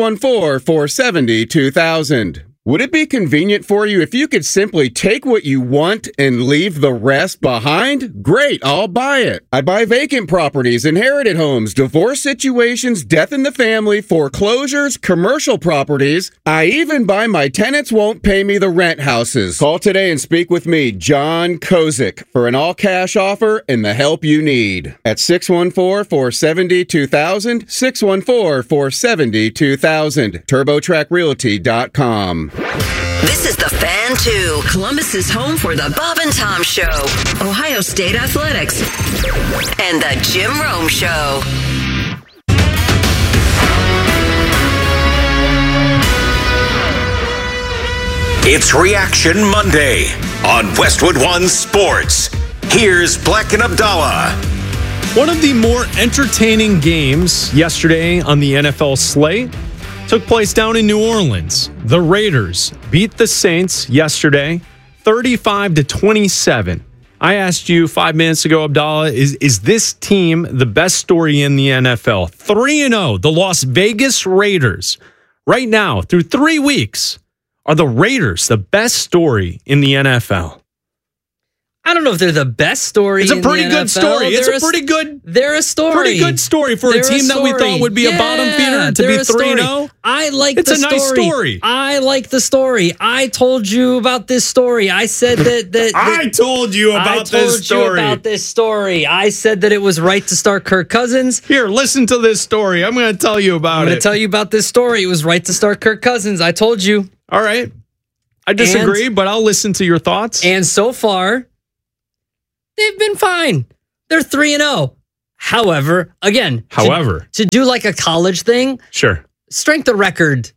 [SPEAKER 31] 614-470-2000. Would it be convenient for you if you could simply take what you want and leave the rest behind? Great, I'll buy it. I buy vacant properties, inherited homes, divorce situations, death in the family, foreclosures, commercial properties. I even buy my tenants won't pay me the rent houses. Call today and speak with me, John Kozik, for an all-cash offer and the help you need. At 614-470-2000, 614-470-2000, TurboTrackRealty.com.
[SPEAKER 13] This is The Fan 2, Columbus's home for the Bob and Tom Show, Ohio State Athletics, and the Jim Rome Show.
[SPEAKER 11] It's Reaction Monday on Westwood One Sports. Here's Black and Abdallah.
[SPEAKER 1] One of the more entertaining games yesterday on the NFL slate took place down in New Orleans. The Raiders beat the Saints yesterday, 35-27. I asked you 5 minutes ago, Abdallah, is this team the best story in the NFL? 3-0, the Las Vegas Raiders. Right now, through 3 weeks, are the Raiders the best story in the NFL?
[SPEAKER 2] I don't know if they're the best story.
[SPEAKER 1] It's a pretty good story. It's a pretty good.
[SPEAKER 2] They're a story.
[SPEAKER 1] Pretty good story for a team that we thought would be a bottom feeder to be 3-0.
[SPEAKER 2] I like
[SPEAKER 1] the story. It's a nice story.
[SPEAKER 2] I like the story. I told you about this story. I said that
[SPEAKER 1] I told you about this story.
[SPEAKER 2] I said that it was right to start Kirk Cousins.
[SPEAKER 1] Here, listen to this story. I'm going to tell you about it.
[SPEAKER 2] I'm going to tell you about this story. It was right to start Kirk Cousins. I told you.
[SPEAKER 1] All right. I disagree, but I'll listen to your thoughts.
[SPEAKER 2] And so far, they've been fine. They're 3-0. However, again, to do like a college thing,
[SPEAKER 1] sure,
[SPEAKER 2] strength of record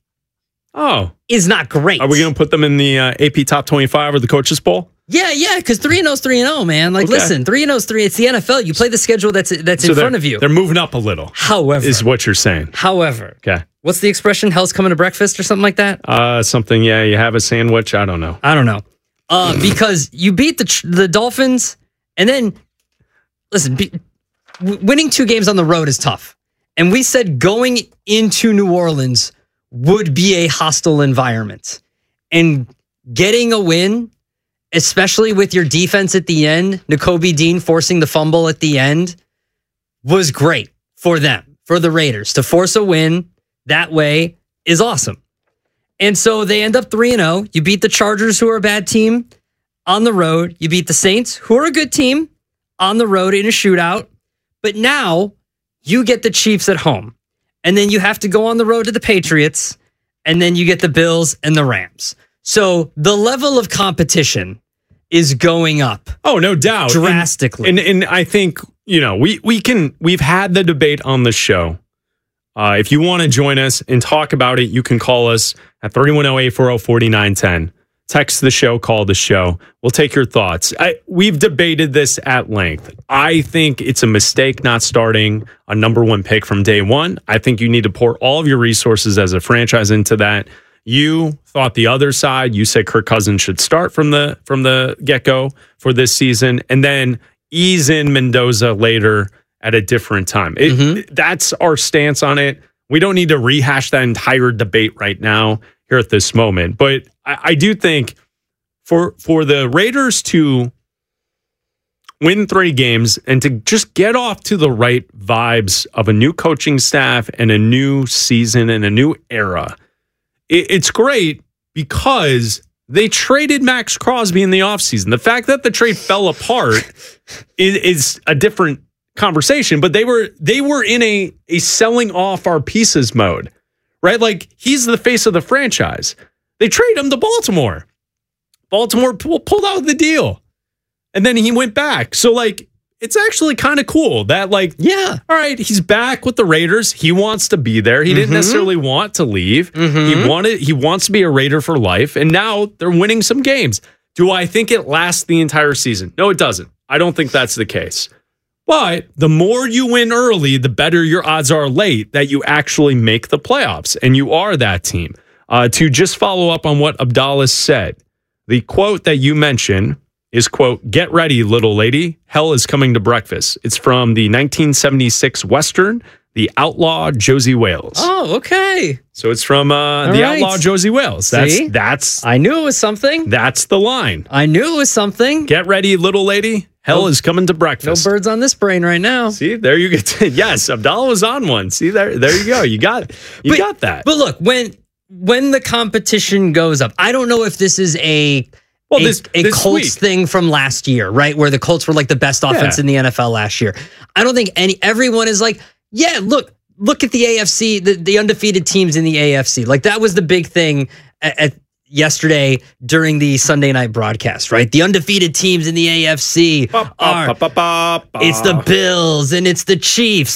[SPEAKER 2] is not great.
[SPEAKER 1] Are we going to put them in the AP Top 25 or the Coaches Bowl?
[SPEAKER 2] Yeah, because 3-0 is 3-0, man. Like, listen, 3-0 is 3. It's the NFL. You play the schedule that's in front of you.
[SPEAKER 1] They're moving up a little.
[SPEAKER 2] However,
[SPEAKER 1] is what you're saying.
[SPEAKER 2] However,
[SPEAKER 1] okay.
[SPEAKER 2] What's the expression? Hell's coming to breakfast or something like that?
[SPEAKER 1] Something. Yeah, you have a sandwich. I don't know.
[SPEAKER 2] Because you beat the Dolphins. And then, listen, winning 2 games on the road is tough. And we said going into New Orleans would be a hostile environment. And getting a win, especially with your defense at the end, Nakobe Dean forcing the fumble at the end, was great for them, for the Raiders. To force a win that way is awesome. And so they end up 3-0. You beat the Chargers, who are a bad team, on the road. You beat the Saints, who are a good team, on the road in a shootout. But now you get the Chiefs at home. And then you have to go on the road to the Patriots. And then you get the Bills and the Rams. So the level of competition is going up.
[SPEAKER 1] Oh, no doubt.
[SPEAKER 2] Drastically.
[SPEAKER 1] And I think, we've had the debate on the show. If you want to join us and talk about it, you can call us at 310-840-4910. Text the show, call the show. We'll take your thoughts. We've debated this at length. I think it's a mistake not starting a number 1 pick from day one. I think you need to pour all of your resources as a franchise into that. You thought the other side. You said Kirk Cousins should start from the get-go for this season, and then ease in Mendoza later at a different time. That's our stance on it. We don't need to rehash that entire debate right now here at this moment. But I do think for the Raiders to win 3 games and to just get off to the right vibes of a new coaching staff and a new season and a new era, it's great because they traded Max Crosby in the offseason. The fact that the trade fell apart is a different conversation, but they were in a selling off our pieces mode, right? Like, he's the face of the franchise. They trade him to Baltimore. Baltimore pulled out the deal, and then he went back. So, like, it's actually kind of cool that, like, yeah, all right, he's back with the Raiders. He wants to be there. He didn't necessarily want to leave. He wants to be a Raider for life, and now they're winning some games. Do I think it lasts the entire season? No, it doesn't. I don't think that's the case. But the more you win early, the better your odds are late that you actually make the playoffs, and you are that team. To just follow up on what Abdallah said, the quote that you mentioned is, quote, "Get ready, little lady. Hell is coming to breakfast." It's from the 1976 Western, The Outlaw Josie Wales.
[SPEAKER 2] Oh, okay.
[SPEAKER 1] So it's from The Outlaw Josie Wales. That's
[SPEAKER 2] I knew it was something.
[SPEAKER 1] That's the line.
[SPEAKER 2] I knew it was something.
[SPEAKER 1] Get ready, little lady. Hell is coming to breakfast.
[SPEAKER 2] No birds on this brain right now.
[SPEAKER 1] See, there you get. Yes, Abdallah was on one. See, there you go. You got that.
[SPEAKER 2] But look, when the competition goes up, I don't know if this is a Colts thing from last year, right? Where the Colts were like the best offense in the NFL last year. I don't think everyone is like, yeah, look at the AFC, the undefeated teams in the AFC. Like, that was the big thing at yesterday during the Sunday night broadcast, right? The undefeated teams in the AFC it's the Bills and it's the Chiefs.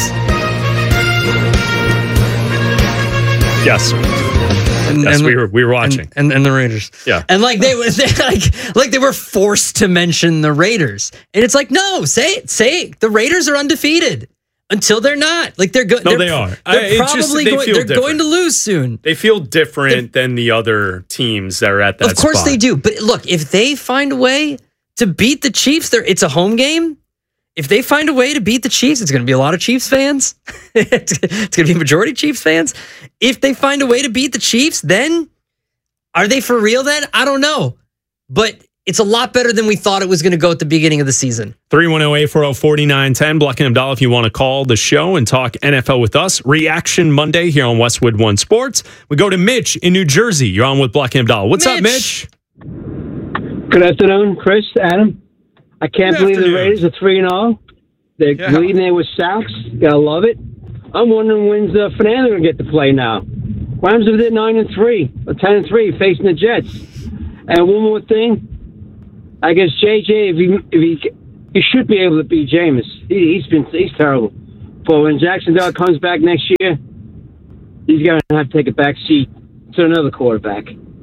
[SPEAKER 1] Yes. We were watching.
[SPEAKER 2] And the Raiders.
[SPEAKER 1] Yeah.
[SPEAKER 2] And like they were forced to mention the Raiders. And it's like, no, say it. The Raiders are undefeated. until they're not. Like they're good.
[SPEAKER 1] No, they are.
[SPEAKER 2] They're probably going to lose soon.
[SPEAKER 1] They feel different than the other teams that are at that spot.
[SPEAKER 2] Of course they do. But look, if they find a way to beat the Chiefs, it's a home game. If they find a way to beat the Chiefs, it's going to be a lot of Chiefs fans. It's going to be a majority Chiefs fans. If they find a way to beat the Chiefs, then are they for real then? I don't know. But it's a lot better than we thought it was going to go at the beginning of the season.
[SPEAKER 1] 310-840-4910. Black and Abdallah, if you want to call the show and talk NFL with us. Reaction Monday here on Westwood One Sports. We go to Mitch in New Jersey. You're on with Black and Abdallah. What's up, Mitch?
[SPEAKER 3] Good afternoon, Chris, Adam. I can't believe the Raiders are 3-0. They're leading there with sacks. Gotta love it. I'm wondering when's Fernando going to get to play now. Rams are 9-3 or 10-3 facing the Jets. And one more thing. I guess JJ, if he should be able to beat Jameis. He's terrible. But when Jacksonville comes back next year, he's going to have to take a back seat to another quarterback.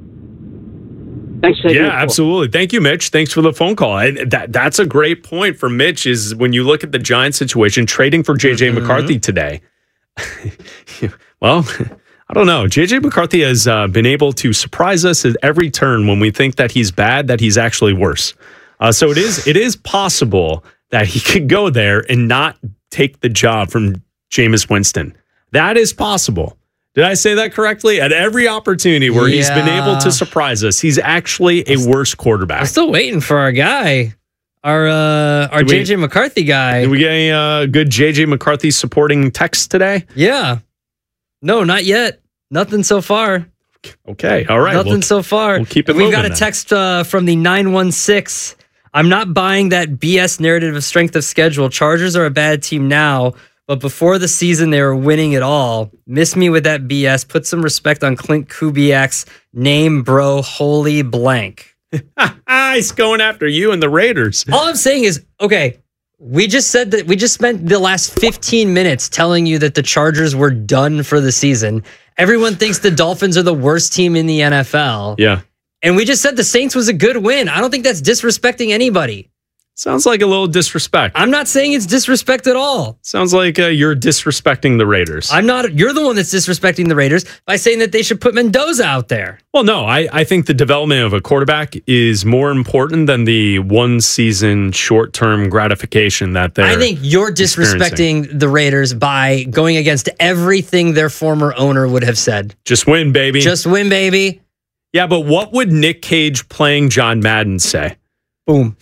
[SPEAKER 3] Thanks for taking the call.
[SPEAKER 1] Absolutely. Thank you, Mitch. Thanks for the phone call. That's a great point for Mitch is when you look at the Giants situation, trading for J.J. McCarthy today. Well, I don't know. J.J. McCarthy has been able to surprise us at every turn when we think that he's bad, that he's actually worse. So it is possible that he could go there and not take the job from Jameis Winston. That is possible. Did I say that correctly? At every opportunity where he's been able to surprise us, he's actually a worse quarterback.
[SPEAKER 2] I'm still waiting for our guy, our JJ McCarthy guy.
[SPEAKER 1] Did we get a good JJ McCarthy supporting text today?
[SPEAKER 2] Yeah. No, not yet. Nothing so far.
[SPEAKER 1] Okay. All right.
[SPEAKER 2] Nothing so far.
[SPEAKER 1] We'll keep it moving.
[SPEAKER 2] We've got a text from the 916. I'm not buying that BS narrative of strength of schedule. Chargers are a bad team now, but before the season, they were winning it all. Miss me with that BS. Put some respect on Clint Kubiak's name, bro. Holy blank.
[SPEAKER 1] He's going after you and the Raiders.
[SPEAKER 2] All I'm saying is, okay, we just said that we just spent the last 15 minutes telling you that the Chargers were done for the season. Everyone thinks the Dolphins are the worst team in the NFL.
[SPEAKER 1] Yeah.
[SPEAKER 2] And we just said the Saints was a good win. I don't think that's disrespecting anybody.
[SPEAKER 1] Sounds like a little disrespect.
[SPEAKER 2] I'm not saying it's disrespect at all.
[SPEAKER 1] Sounds like you're disrespecting the Raiders.
[SPEAKER 2] I'm not. You're the one that's disrespecting the Raiders by saying that they should put Mendoza out there.
[SPEAKER 1] Well, no, I think the development of a quarterback is more important than the one season short-term gratification that they're
[SPEAKER 2] I think you're disrespecting the Raiders by going against everything their former owner would have said.
[SPEAKER 1] Just win, baby.
[SPEAKER 2] Just win, baby.
[SPEAKER 1] Yeah, but what would Nick Cage playing John Madden say?
[SPEAKER 2] Boom.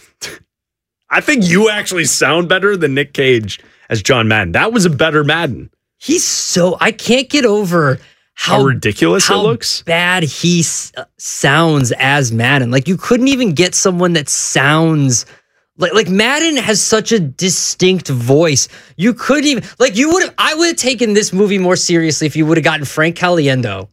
[SPEAKER 1] I think you actually sound better than Nick Cage as John Madden. That was a better Madden.
[SPEAKER 2] I can't get over how
[SPEAKER 1] ridiculous it looks.
[SPEAKER 2] Bad he sounds as Madden. Like you couldn't even get someone that sounds like Madden has such a distinct voice. You couldn't even I would have taken this movie more seriously if you would have gotten Frank Caliendo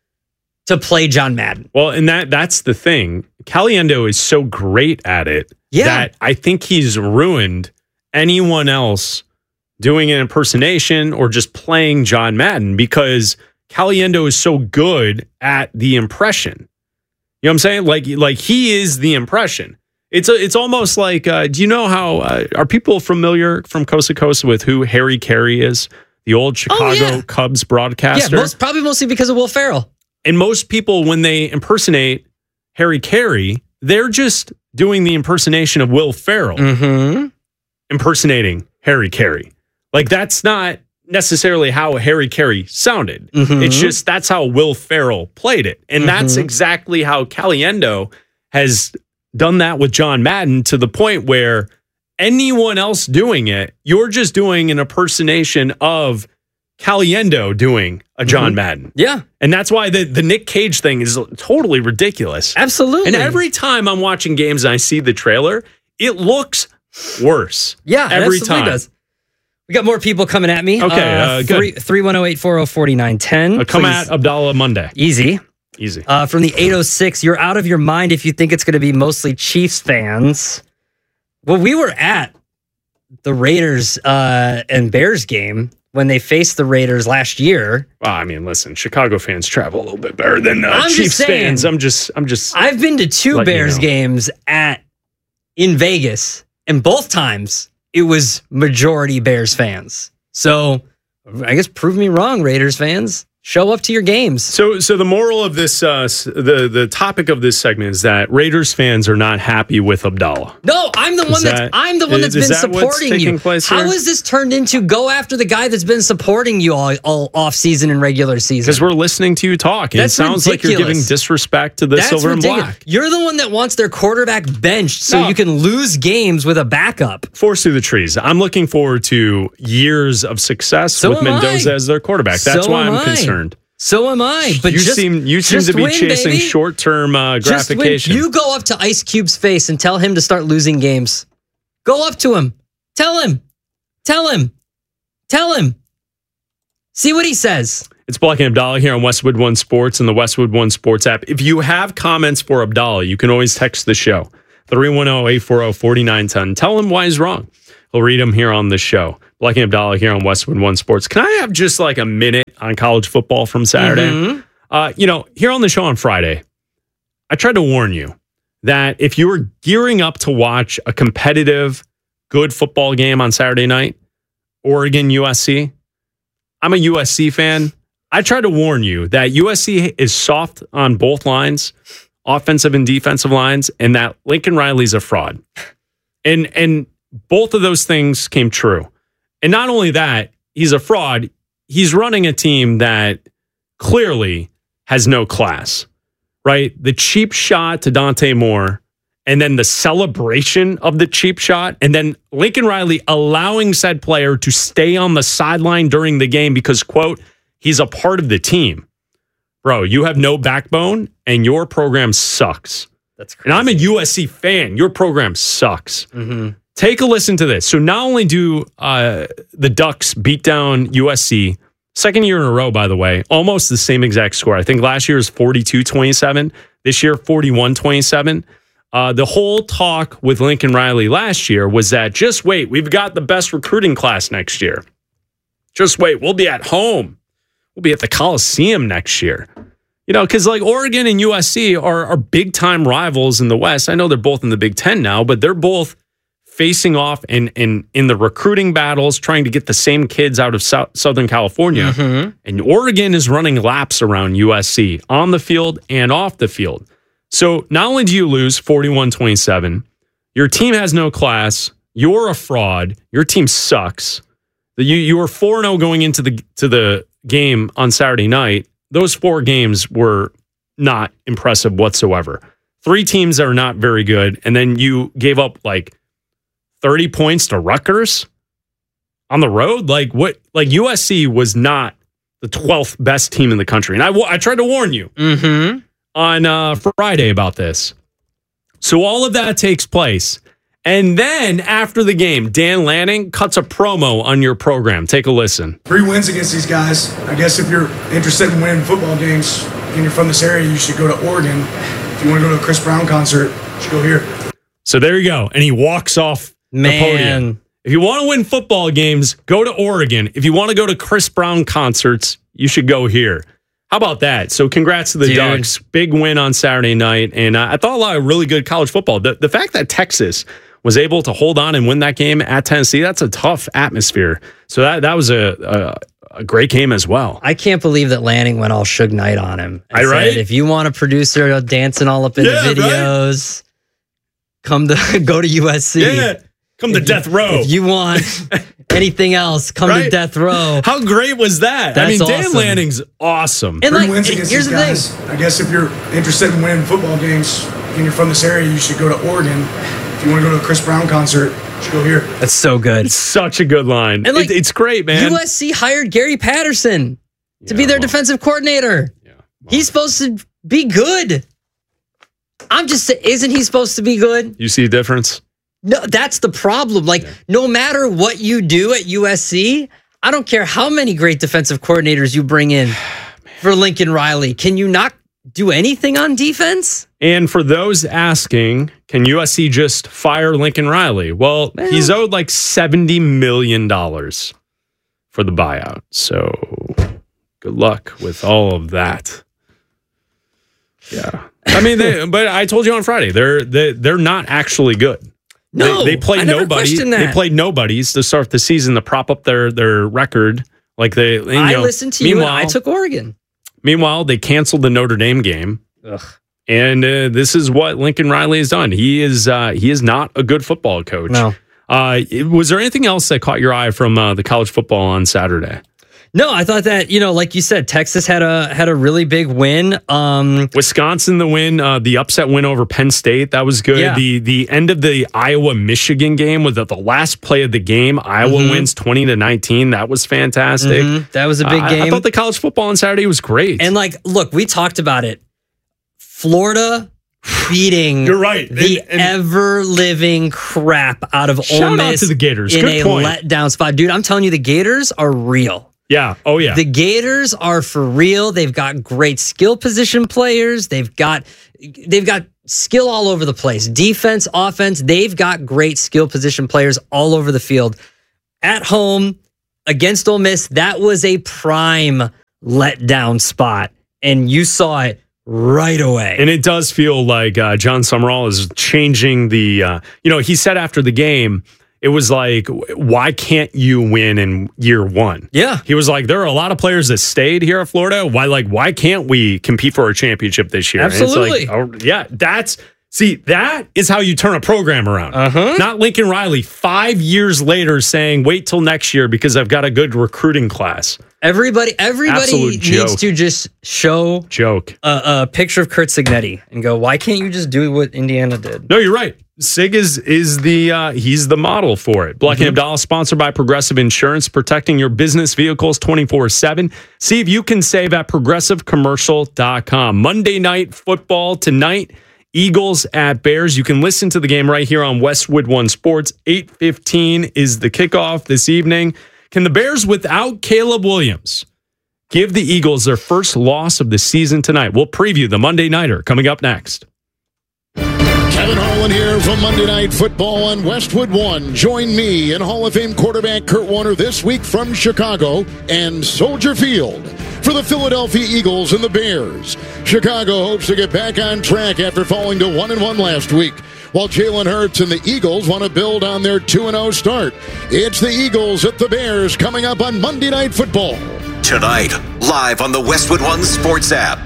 [SPEAKER 2] to play John Madden.
[SPEAKER 1] Well, and that's the thing. Caliendo is so great at it that I think he's ruined anyone else doing an impersonation or just playing John Madden because Caliendo is so good at the impression. You know what I'm saying? Like he is the impression. It's almost like, do you know how, are people familiar from Coast to Coast with who Harry Carey is? The old Chicago Cubs broadcaster?
[SPEAKER 2] Yeah, probably mostly because of Will Ferrell.
[SPEAKER 1] And most people, when they impersonate Harry Carey, they're just doing the impersonation of Will Ferrell, impersonating Harry Carey. Like, that's not necessarily how Harry Carey sounded. It's just that's how Will Ferrell played it. And that's exactly how Caliendo has done that with John Madden to the point where anyone else doing it, you're just doing an impersonation of Caliendo doing a John Madden.
[SPEAKER 2] Yeah.
[SPEAKER 1] And that's why the Nick Cage thing is totally ridiculous.
[SPEAKER 2] Absolutely.
[SPEAKER 1] And every time I'm watching games and I see the trailer, it looks worse.
[SPEAKER 2] Yeah,
[SPEAKER 1] every
[SPEAKER 2] it
[SPEAKER 1] time.
[SPEAKER 2] Does. We got more people coming at me.
[SPEAKER 1] Okay, good.
[SPEAKER 2] 310-840-4910.
[SPEAKER 1] Come at Abdallah Monday.
[SPEAKER 2] Easy.
[SPEAKER 1] From
[SPEAKER 2] the 806, you're out of your mind if you think it's going to be mostly Chiefs fans. Well, we were at the Raiders and Bears game when they faced the Raiders last year.
[SPEAKER 1] Well, I mean, listen, Chicago fans travel a little bit better than Chiefs fans. I'm just.
[SPEAKER 2] I've been to two Bears games in Vegas, and both times it was majority Bears fans. So I guess prove me wrong, Raiders fans. Show up to your games.
[SPEAKER 1] So the moral of this, the topic of this segment is that Raiders fans are not happy with Abdallah.
[SPEAKER 2] No, I'm the one that's been supporting you. How is this turned into go after the guy that's been supporting you all off season and regular season?
[SPEAKER 1] Because we're listening to you talk, and it sounds like you're giving disrespect to the silver and black.
[SPEAKER 2] You're the one that wants their quarterback benched so you can lose games with a backup.
[SPEAKER 1] Force through the trees. I'm looking forward to years of success with Mendoza as their quarterback. That's why I'm concerned.
[SPEAKER 2] So am I. But
[SPEAKER 1] you seem to be chasing short-term gratification.
[SPEAKER 2] You go up to Ice Cube's face and tell him to start losing games. Go up to him. Tell him. See what he says.
[SPEAKER 1] It's Black and Abdallah here on Westwood One Sports and the Westwood One Sports app. If you have comments for Abdallah, you can always text the show. 310-840-4910. Tell him why he's wrong. We'll read them here on the show. Black and Abdallah here on Westwood One Sports. Can I have just like a minute on college football from Saturday? Mm-hmm. Here on the show on Friday, I tried to warn you that if you were gearing up to watch a competitive, good football game on Saturday night, Oregon, USC, I'm a USC fan. I tried to warn you that USC is soft on both lines, offensive and defensive lines, and that Lincoln Riley's a fraud. And both of those things came true. And not only that, he's a fraud. He's running a team that clearly has no class, right? The cheap shot to Dante Moore, and then the celebration of the cheap shot, and then Lincoln Riley allowing said player to stay on the sideline during the game because, quote, he's a part of the team. Bro, you have no backbone, and your program sucks.
[SPEAKER 2] That's crazy.
[SPEAKER 1] And I'm a USC fan. Your program sucks.
[SPEAKER 2] Mm-hmm.
[SPEAKER 1] Take a listen to this. So not only do the Ducks beat down USC, second year in a row, by the way, almost the same exact score. I think last year was 42-27. This year, 41-27. The whole talk with Lincoln Riley last year was that just wait, we've got the best recruiting class next year. Just wait, we'll be at home. We'll be at the Coliseum next year. Because like Oregon and USC are big-time rivals in the West. I know they're both in the Big Ten now, but they're both facing off in the recruiting battles, trying to get the same kids out of Southern California. Mm-hmm. And Oregon is running laps around USC on the field and off the field. So not only do you lose 41-27, your team has no class, you're a fraud, your team sucks. You were 4-0 going into the game on Saturday night. Those 4 games were not impressive whatsoever. 3 teams that are not very good, and then you gave up like 30 points to Rutgers on the road. Like what? Like USC was not the 12th best team in the country, and I tried to warn you on Friday about this. So all of that takes place, and then after the game, Dan Lanning cuts a promo on your program. Take a listen.
[SPEAKER 4] 3 wins against these guys. I guess if you're interested in winning football games and you're from this area, you should go to Oregon. If you want to go to a Chris Brown concert, you should go here.
[SPEAKER 1] So there you go, and he walks off. The podium. If you want to win football games, go to Oregon. If you want to go to Chris Brown concerts, you should go here. How about that? So congrats to the Ducks. Big win on Saturday night. And I thought a lot of really good college football. The fact that Texas was able to hold on and win that game at Tennessee, that's a tough atmosphere. So that was a great game as well.
[SPEAKER 2] I can't believe that Lanning went all Suge Knight on him. And said, if you want a producer dancing all up in the videos, come to go to USC.
[SPEAKER 1] Yeah. Come to death row.
[SPEAKER 2] If you want anything else, come to death row.
[SPEAKER 1] How great was that?
[SPEAKER 2] That's
[SPEAKER 1] Dan Lanning's awesome.
[SPEAKER 4] And wins against these guys. I guess if you're interested in winning football games and you're from this area, you should go to Oregon. If you want to go to a Chris Brown concert, you should go here.
[SPEAKER 2] That's so good.
[SPEAKER 1] It's such a good line. And it's great, man.
[SPEAKER 2] USC hired Gary Patterson to be their defensive coordinator. Yeah, he's supposed to be good. I'm just saying, isn't he supposed to be good?
[SPEAKER 1] You see a difference?
[SPEAKER 2] No, that's the problem. No matter what you do at USC, I don't care how many great defensive coordinators you bring in for Lincoln Riley. Can you not do anything on defense?
[SPEAKER 1] And for those asking, can USC just fire Lincoln Riley? Well, he's owed like $70 million for the buyout. So good luck with all of that. Yeah. I mean, but I told you on Friday, they're not actually good.
[SPEAKER 2] No,
[SPEAKER 1] they played nobody. They played nobodies to start the season to prop up their record. Like I
[SPEAKER 2] listened to you. And I took Oregon.
[SPEAKER 1] Meanwhile, they canceled the Notre Dame game.
[SPEAKER 2] Ugh.
[SPEAKER 1] And this is what Lincoln Riley has done. He is not a good football coach.
[SPEAKER 2] No.
[SPEAKER 1] Was there anything else that caught your eye from the college football on Saturday?
[SPEAKER 2] No, I thought that, like you said, Texas had a really big win.
[SPEAKER 1] Wisconsin, the win, the upset win over Penn State, that was good.
[SPEAKER 2] Yeah.
[SPEAKER 1] The end of the Iowa-Michigan game was at the last play of the game. Iowa wins 20-19. That was fantastic.
[SPEAKER 2] That was a big game.
[SPEAKER 1] I thought the college football on Saturday was great.
[SPEAKER 2] And look, we talked about it. Florida beating
[SPEAKER 1] You're right.
[SPEAKER 2] the ever-living crap out of Ole
[SPEAKER 1] Shout out
[SPEAKER 2] Miss
[SPEAKER 1] to the Gators.
[SPEAKER 2] in
[SPEAKER 1] Good
[SPEAKER 2] a
[SPEAKER 1] point.
[SPEAKER 2] letdown spot. Dude, I'm telling you, the Gators are real.
[SPEAKER 1] Yeah. Oh, yeah.
[SPEAKER 2] The Gators are for real. They've got great skill position players. They've got skill all over the place. Defense, offense, they've got great skill position players all over the field. At home against Ole Miss, that was a prime letdown spot. And you saw it right away.
[SPEAKER 1] And it does feel like John Summerall is changing the, he said after the game, it was like, why can't you win in year one?
[SPEAKER 2] Yeah.
[SPEAKER 1] He was like, there are a lot of players that stayed here at Florida. Why can't we compete for a championship this year?
[SPEAKER 2] Absolutely.
[SPEAKER 1] And it's like, that is how you turn a program around. Not Lincoln Riley 5 years later saying, wait till next year because I've got a good recruiting class.
[SPEAKER 2] Everybody needs to just show a picture of Curt Cignetti and go, why can't you just do what Indiana did?
[SPEAKER 1] No, you're right. Sig is he's the model for it. Black and Abdallah, sponsored by Progressive Insurance, protecting your business vehicles 24/7. See if you can save at progressivecommercial.com. Monday Night Football tonight. Eagles at Bears. You can listen to the game right here on Westwood One Sports. 8:15 is the kickoff this evening. Can the Bears, without Caleb Williams, give the Eagles their first loss of the season tonight? We'll preview the Monday Nighter coming up next.
[SPEAKER 5] Kevin Harlan here from Monday Night Football on Westwood One. Join me and Hall of Fame quarterback Kurt Warner this week from Chicago and Soldier Field for the Philadelphia Eagles and the Bears. Chicago hopes to get back on track after falling to 1-1 last week, while Jalen Hurts and the Eagles want to build on their 2-0 start. It's the Eagles at the Bears coming up on Monday Night Football.
[SPEAKER 11] Tonight, live on the Westwood One Sports app.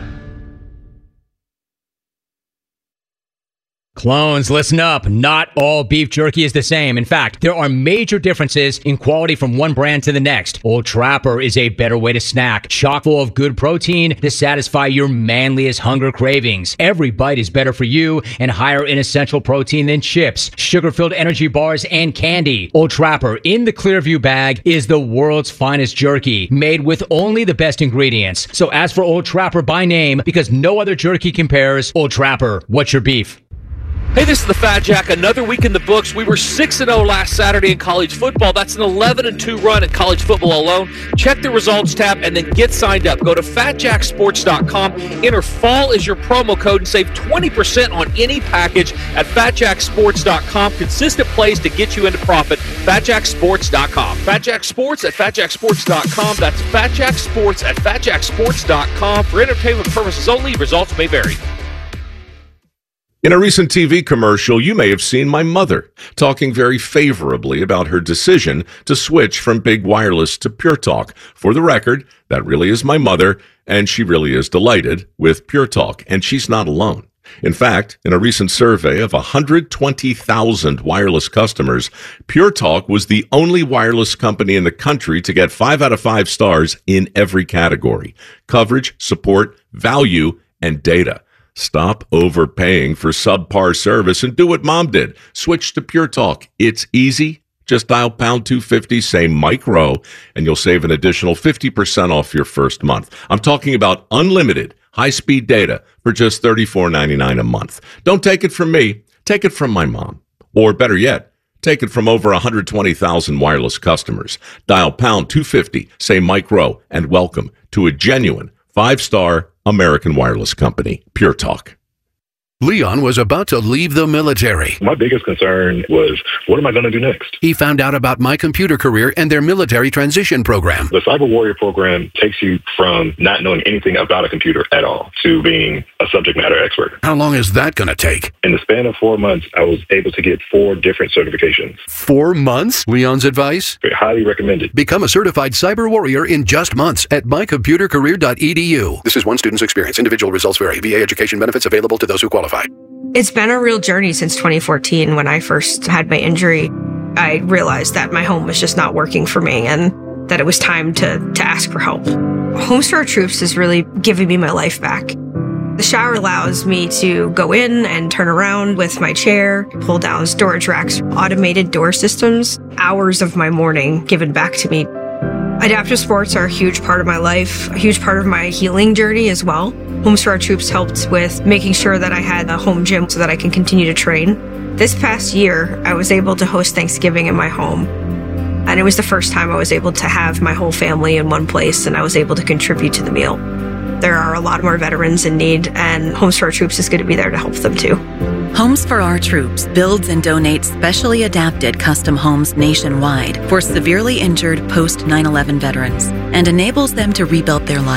[SPEAKER 6] Clones, listen up. Not all beef jerky is the same. In fact, there are major differences in quality from one brand to the next. Old Trapper is a better way to snack, chock full of good protein to satisfy your manliest hunger cravings. Every bite is better for you and higher in essential protein than chips, sugar-filled energy bars, and candy. Old Trapper in the Clearview bag is the world's finest jerky, made with only the best ingredients. So ask for Old Trapper by name because no other jerky compares. Old Trapper, what's your beef?
[SPEAKER 7] Hey, this is the Fat Jack. Another week in the books. We were 6-0 last Saturday in college football. That's an 11-2 run in college football alone. Check the results tab and then get signed up. Go to fatjacksports.com. Enter fall as your promo code and save 20% on any package at fatjacksports.com. Consistent plays to get you into profit. Fatjacksports.com. Fatjack Sports at fatjacksports.com. That's Fatjack Sports at fatjacksports.com. For entertainment purposes only, results may vary.
[SPEAKER 8] In a recent TV commercial, you may have seen my mother talking very favorably about her decision to switch from Big Wireless to Pure Talk. For the record, that really is my mother, and she really is delighted with Pure Talk, and she's not alone. In fact, in a recent survey of 120,000 wireless customers, Pure Talk was the only wireless company in the country to get 5 out of 5 stars in every category: coverage, support, value, and data. Stop overpaying for subpar service and do what Mom did. Switch to Pure Talk. It's easy. Just dial pound 250, say Mike Rowe, and you'll save an additional 50% off your first month. I'm talking about unlimited high-speed data for just $34.99 a month. Don't take it from me. Take it from my mom. Or better yet, take it from over 120,000 wireless customers. Dial pound 250, say Mike Rowe, and welcome to a genuine 5-star American wireless company, Pure Talk.
[SPEAKER 9] Leon was about to leave the military.
[SPEAKER 10] My biggest concern was, what am I going to do next?
[SPEAKER 9] He found out about My Computer Career and their military transition program.
[SPEAKER 10] The Cyber Warrior program takes you from not knowing anything about a computer at all to being a subject matter expert.
[SPEAKER 9] How long is that going to take?
[SPEAKER 10] In the span of 4 months, I was able to get 4 different certifications.
[SPEAKER 9] 4 months? Leon's advice?
[SPEAKER 10] Highly recommended.
[SPEAKER 9] Become a certified cyber warrior in just months at mycomputercareer.edu. This is one student's experience. Individual results vary. VA education benefits available to those who qualify.
[SPEAKER 12] It's been a real journey since 2014. When I first had my injury, I realized that my home was just not working for me and that it was time to ask for help. Homes for Our Troops is really giving me my life back. The shower allows me to go in and turn around with my chair, pull down storage racks, automated door systems, hours of my morning given back to me. Adaptive sports are a huge part of my life, a huge part of my healing journey as well. Homes for Our Troops helped with making sure that I had a home gym so that I can continue to train. This past year, I was able to host Thanksgiving in my home. And it was the first time I was able to have my whole family in one place, and I was able to contribute to the meal. There are a lot more veterans in need, and Homes for Our Troops is going to be there to help them too.
[SPEAKER 14] Homes for Our Troops builds and donates specially adapted custom homes nationwide for severely injured post 9/11 veterans and enables them to rebuild their lives.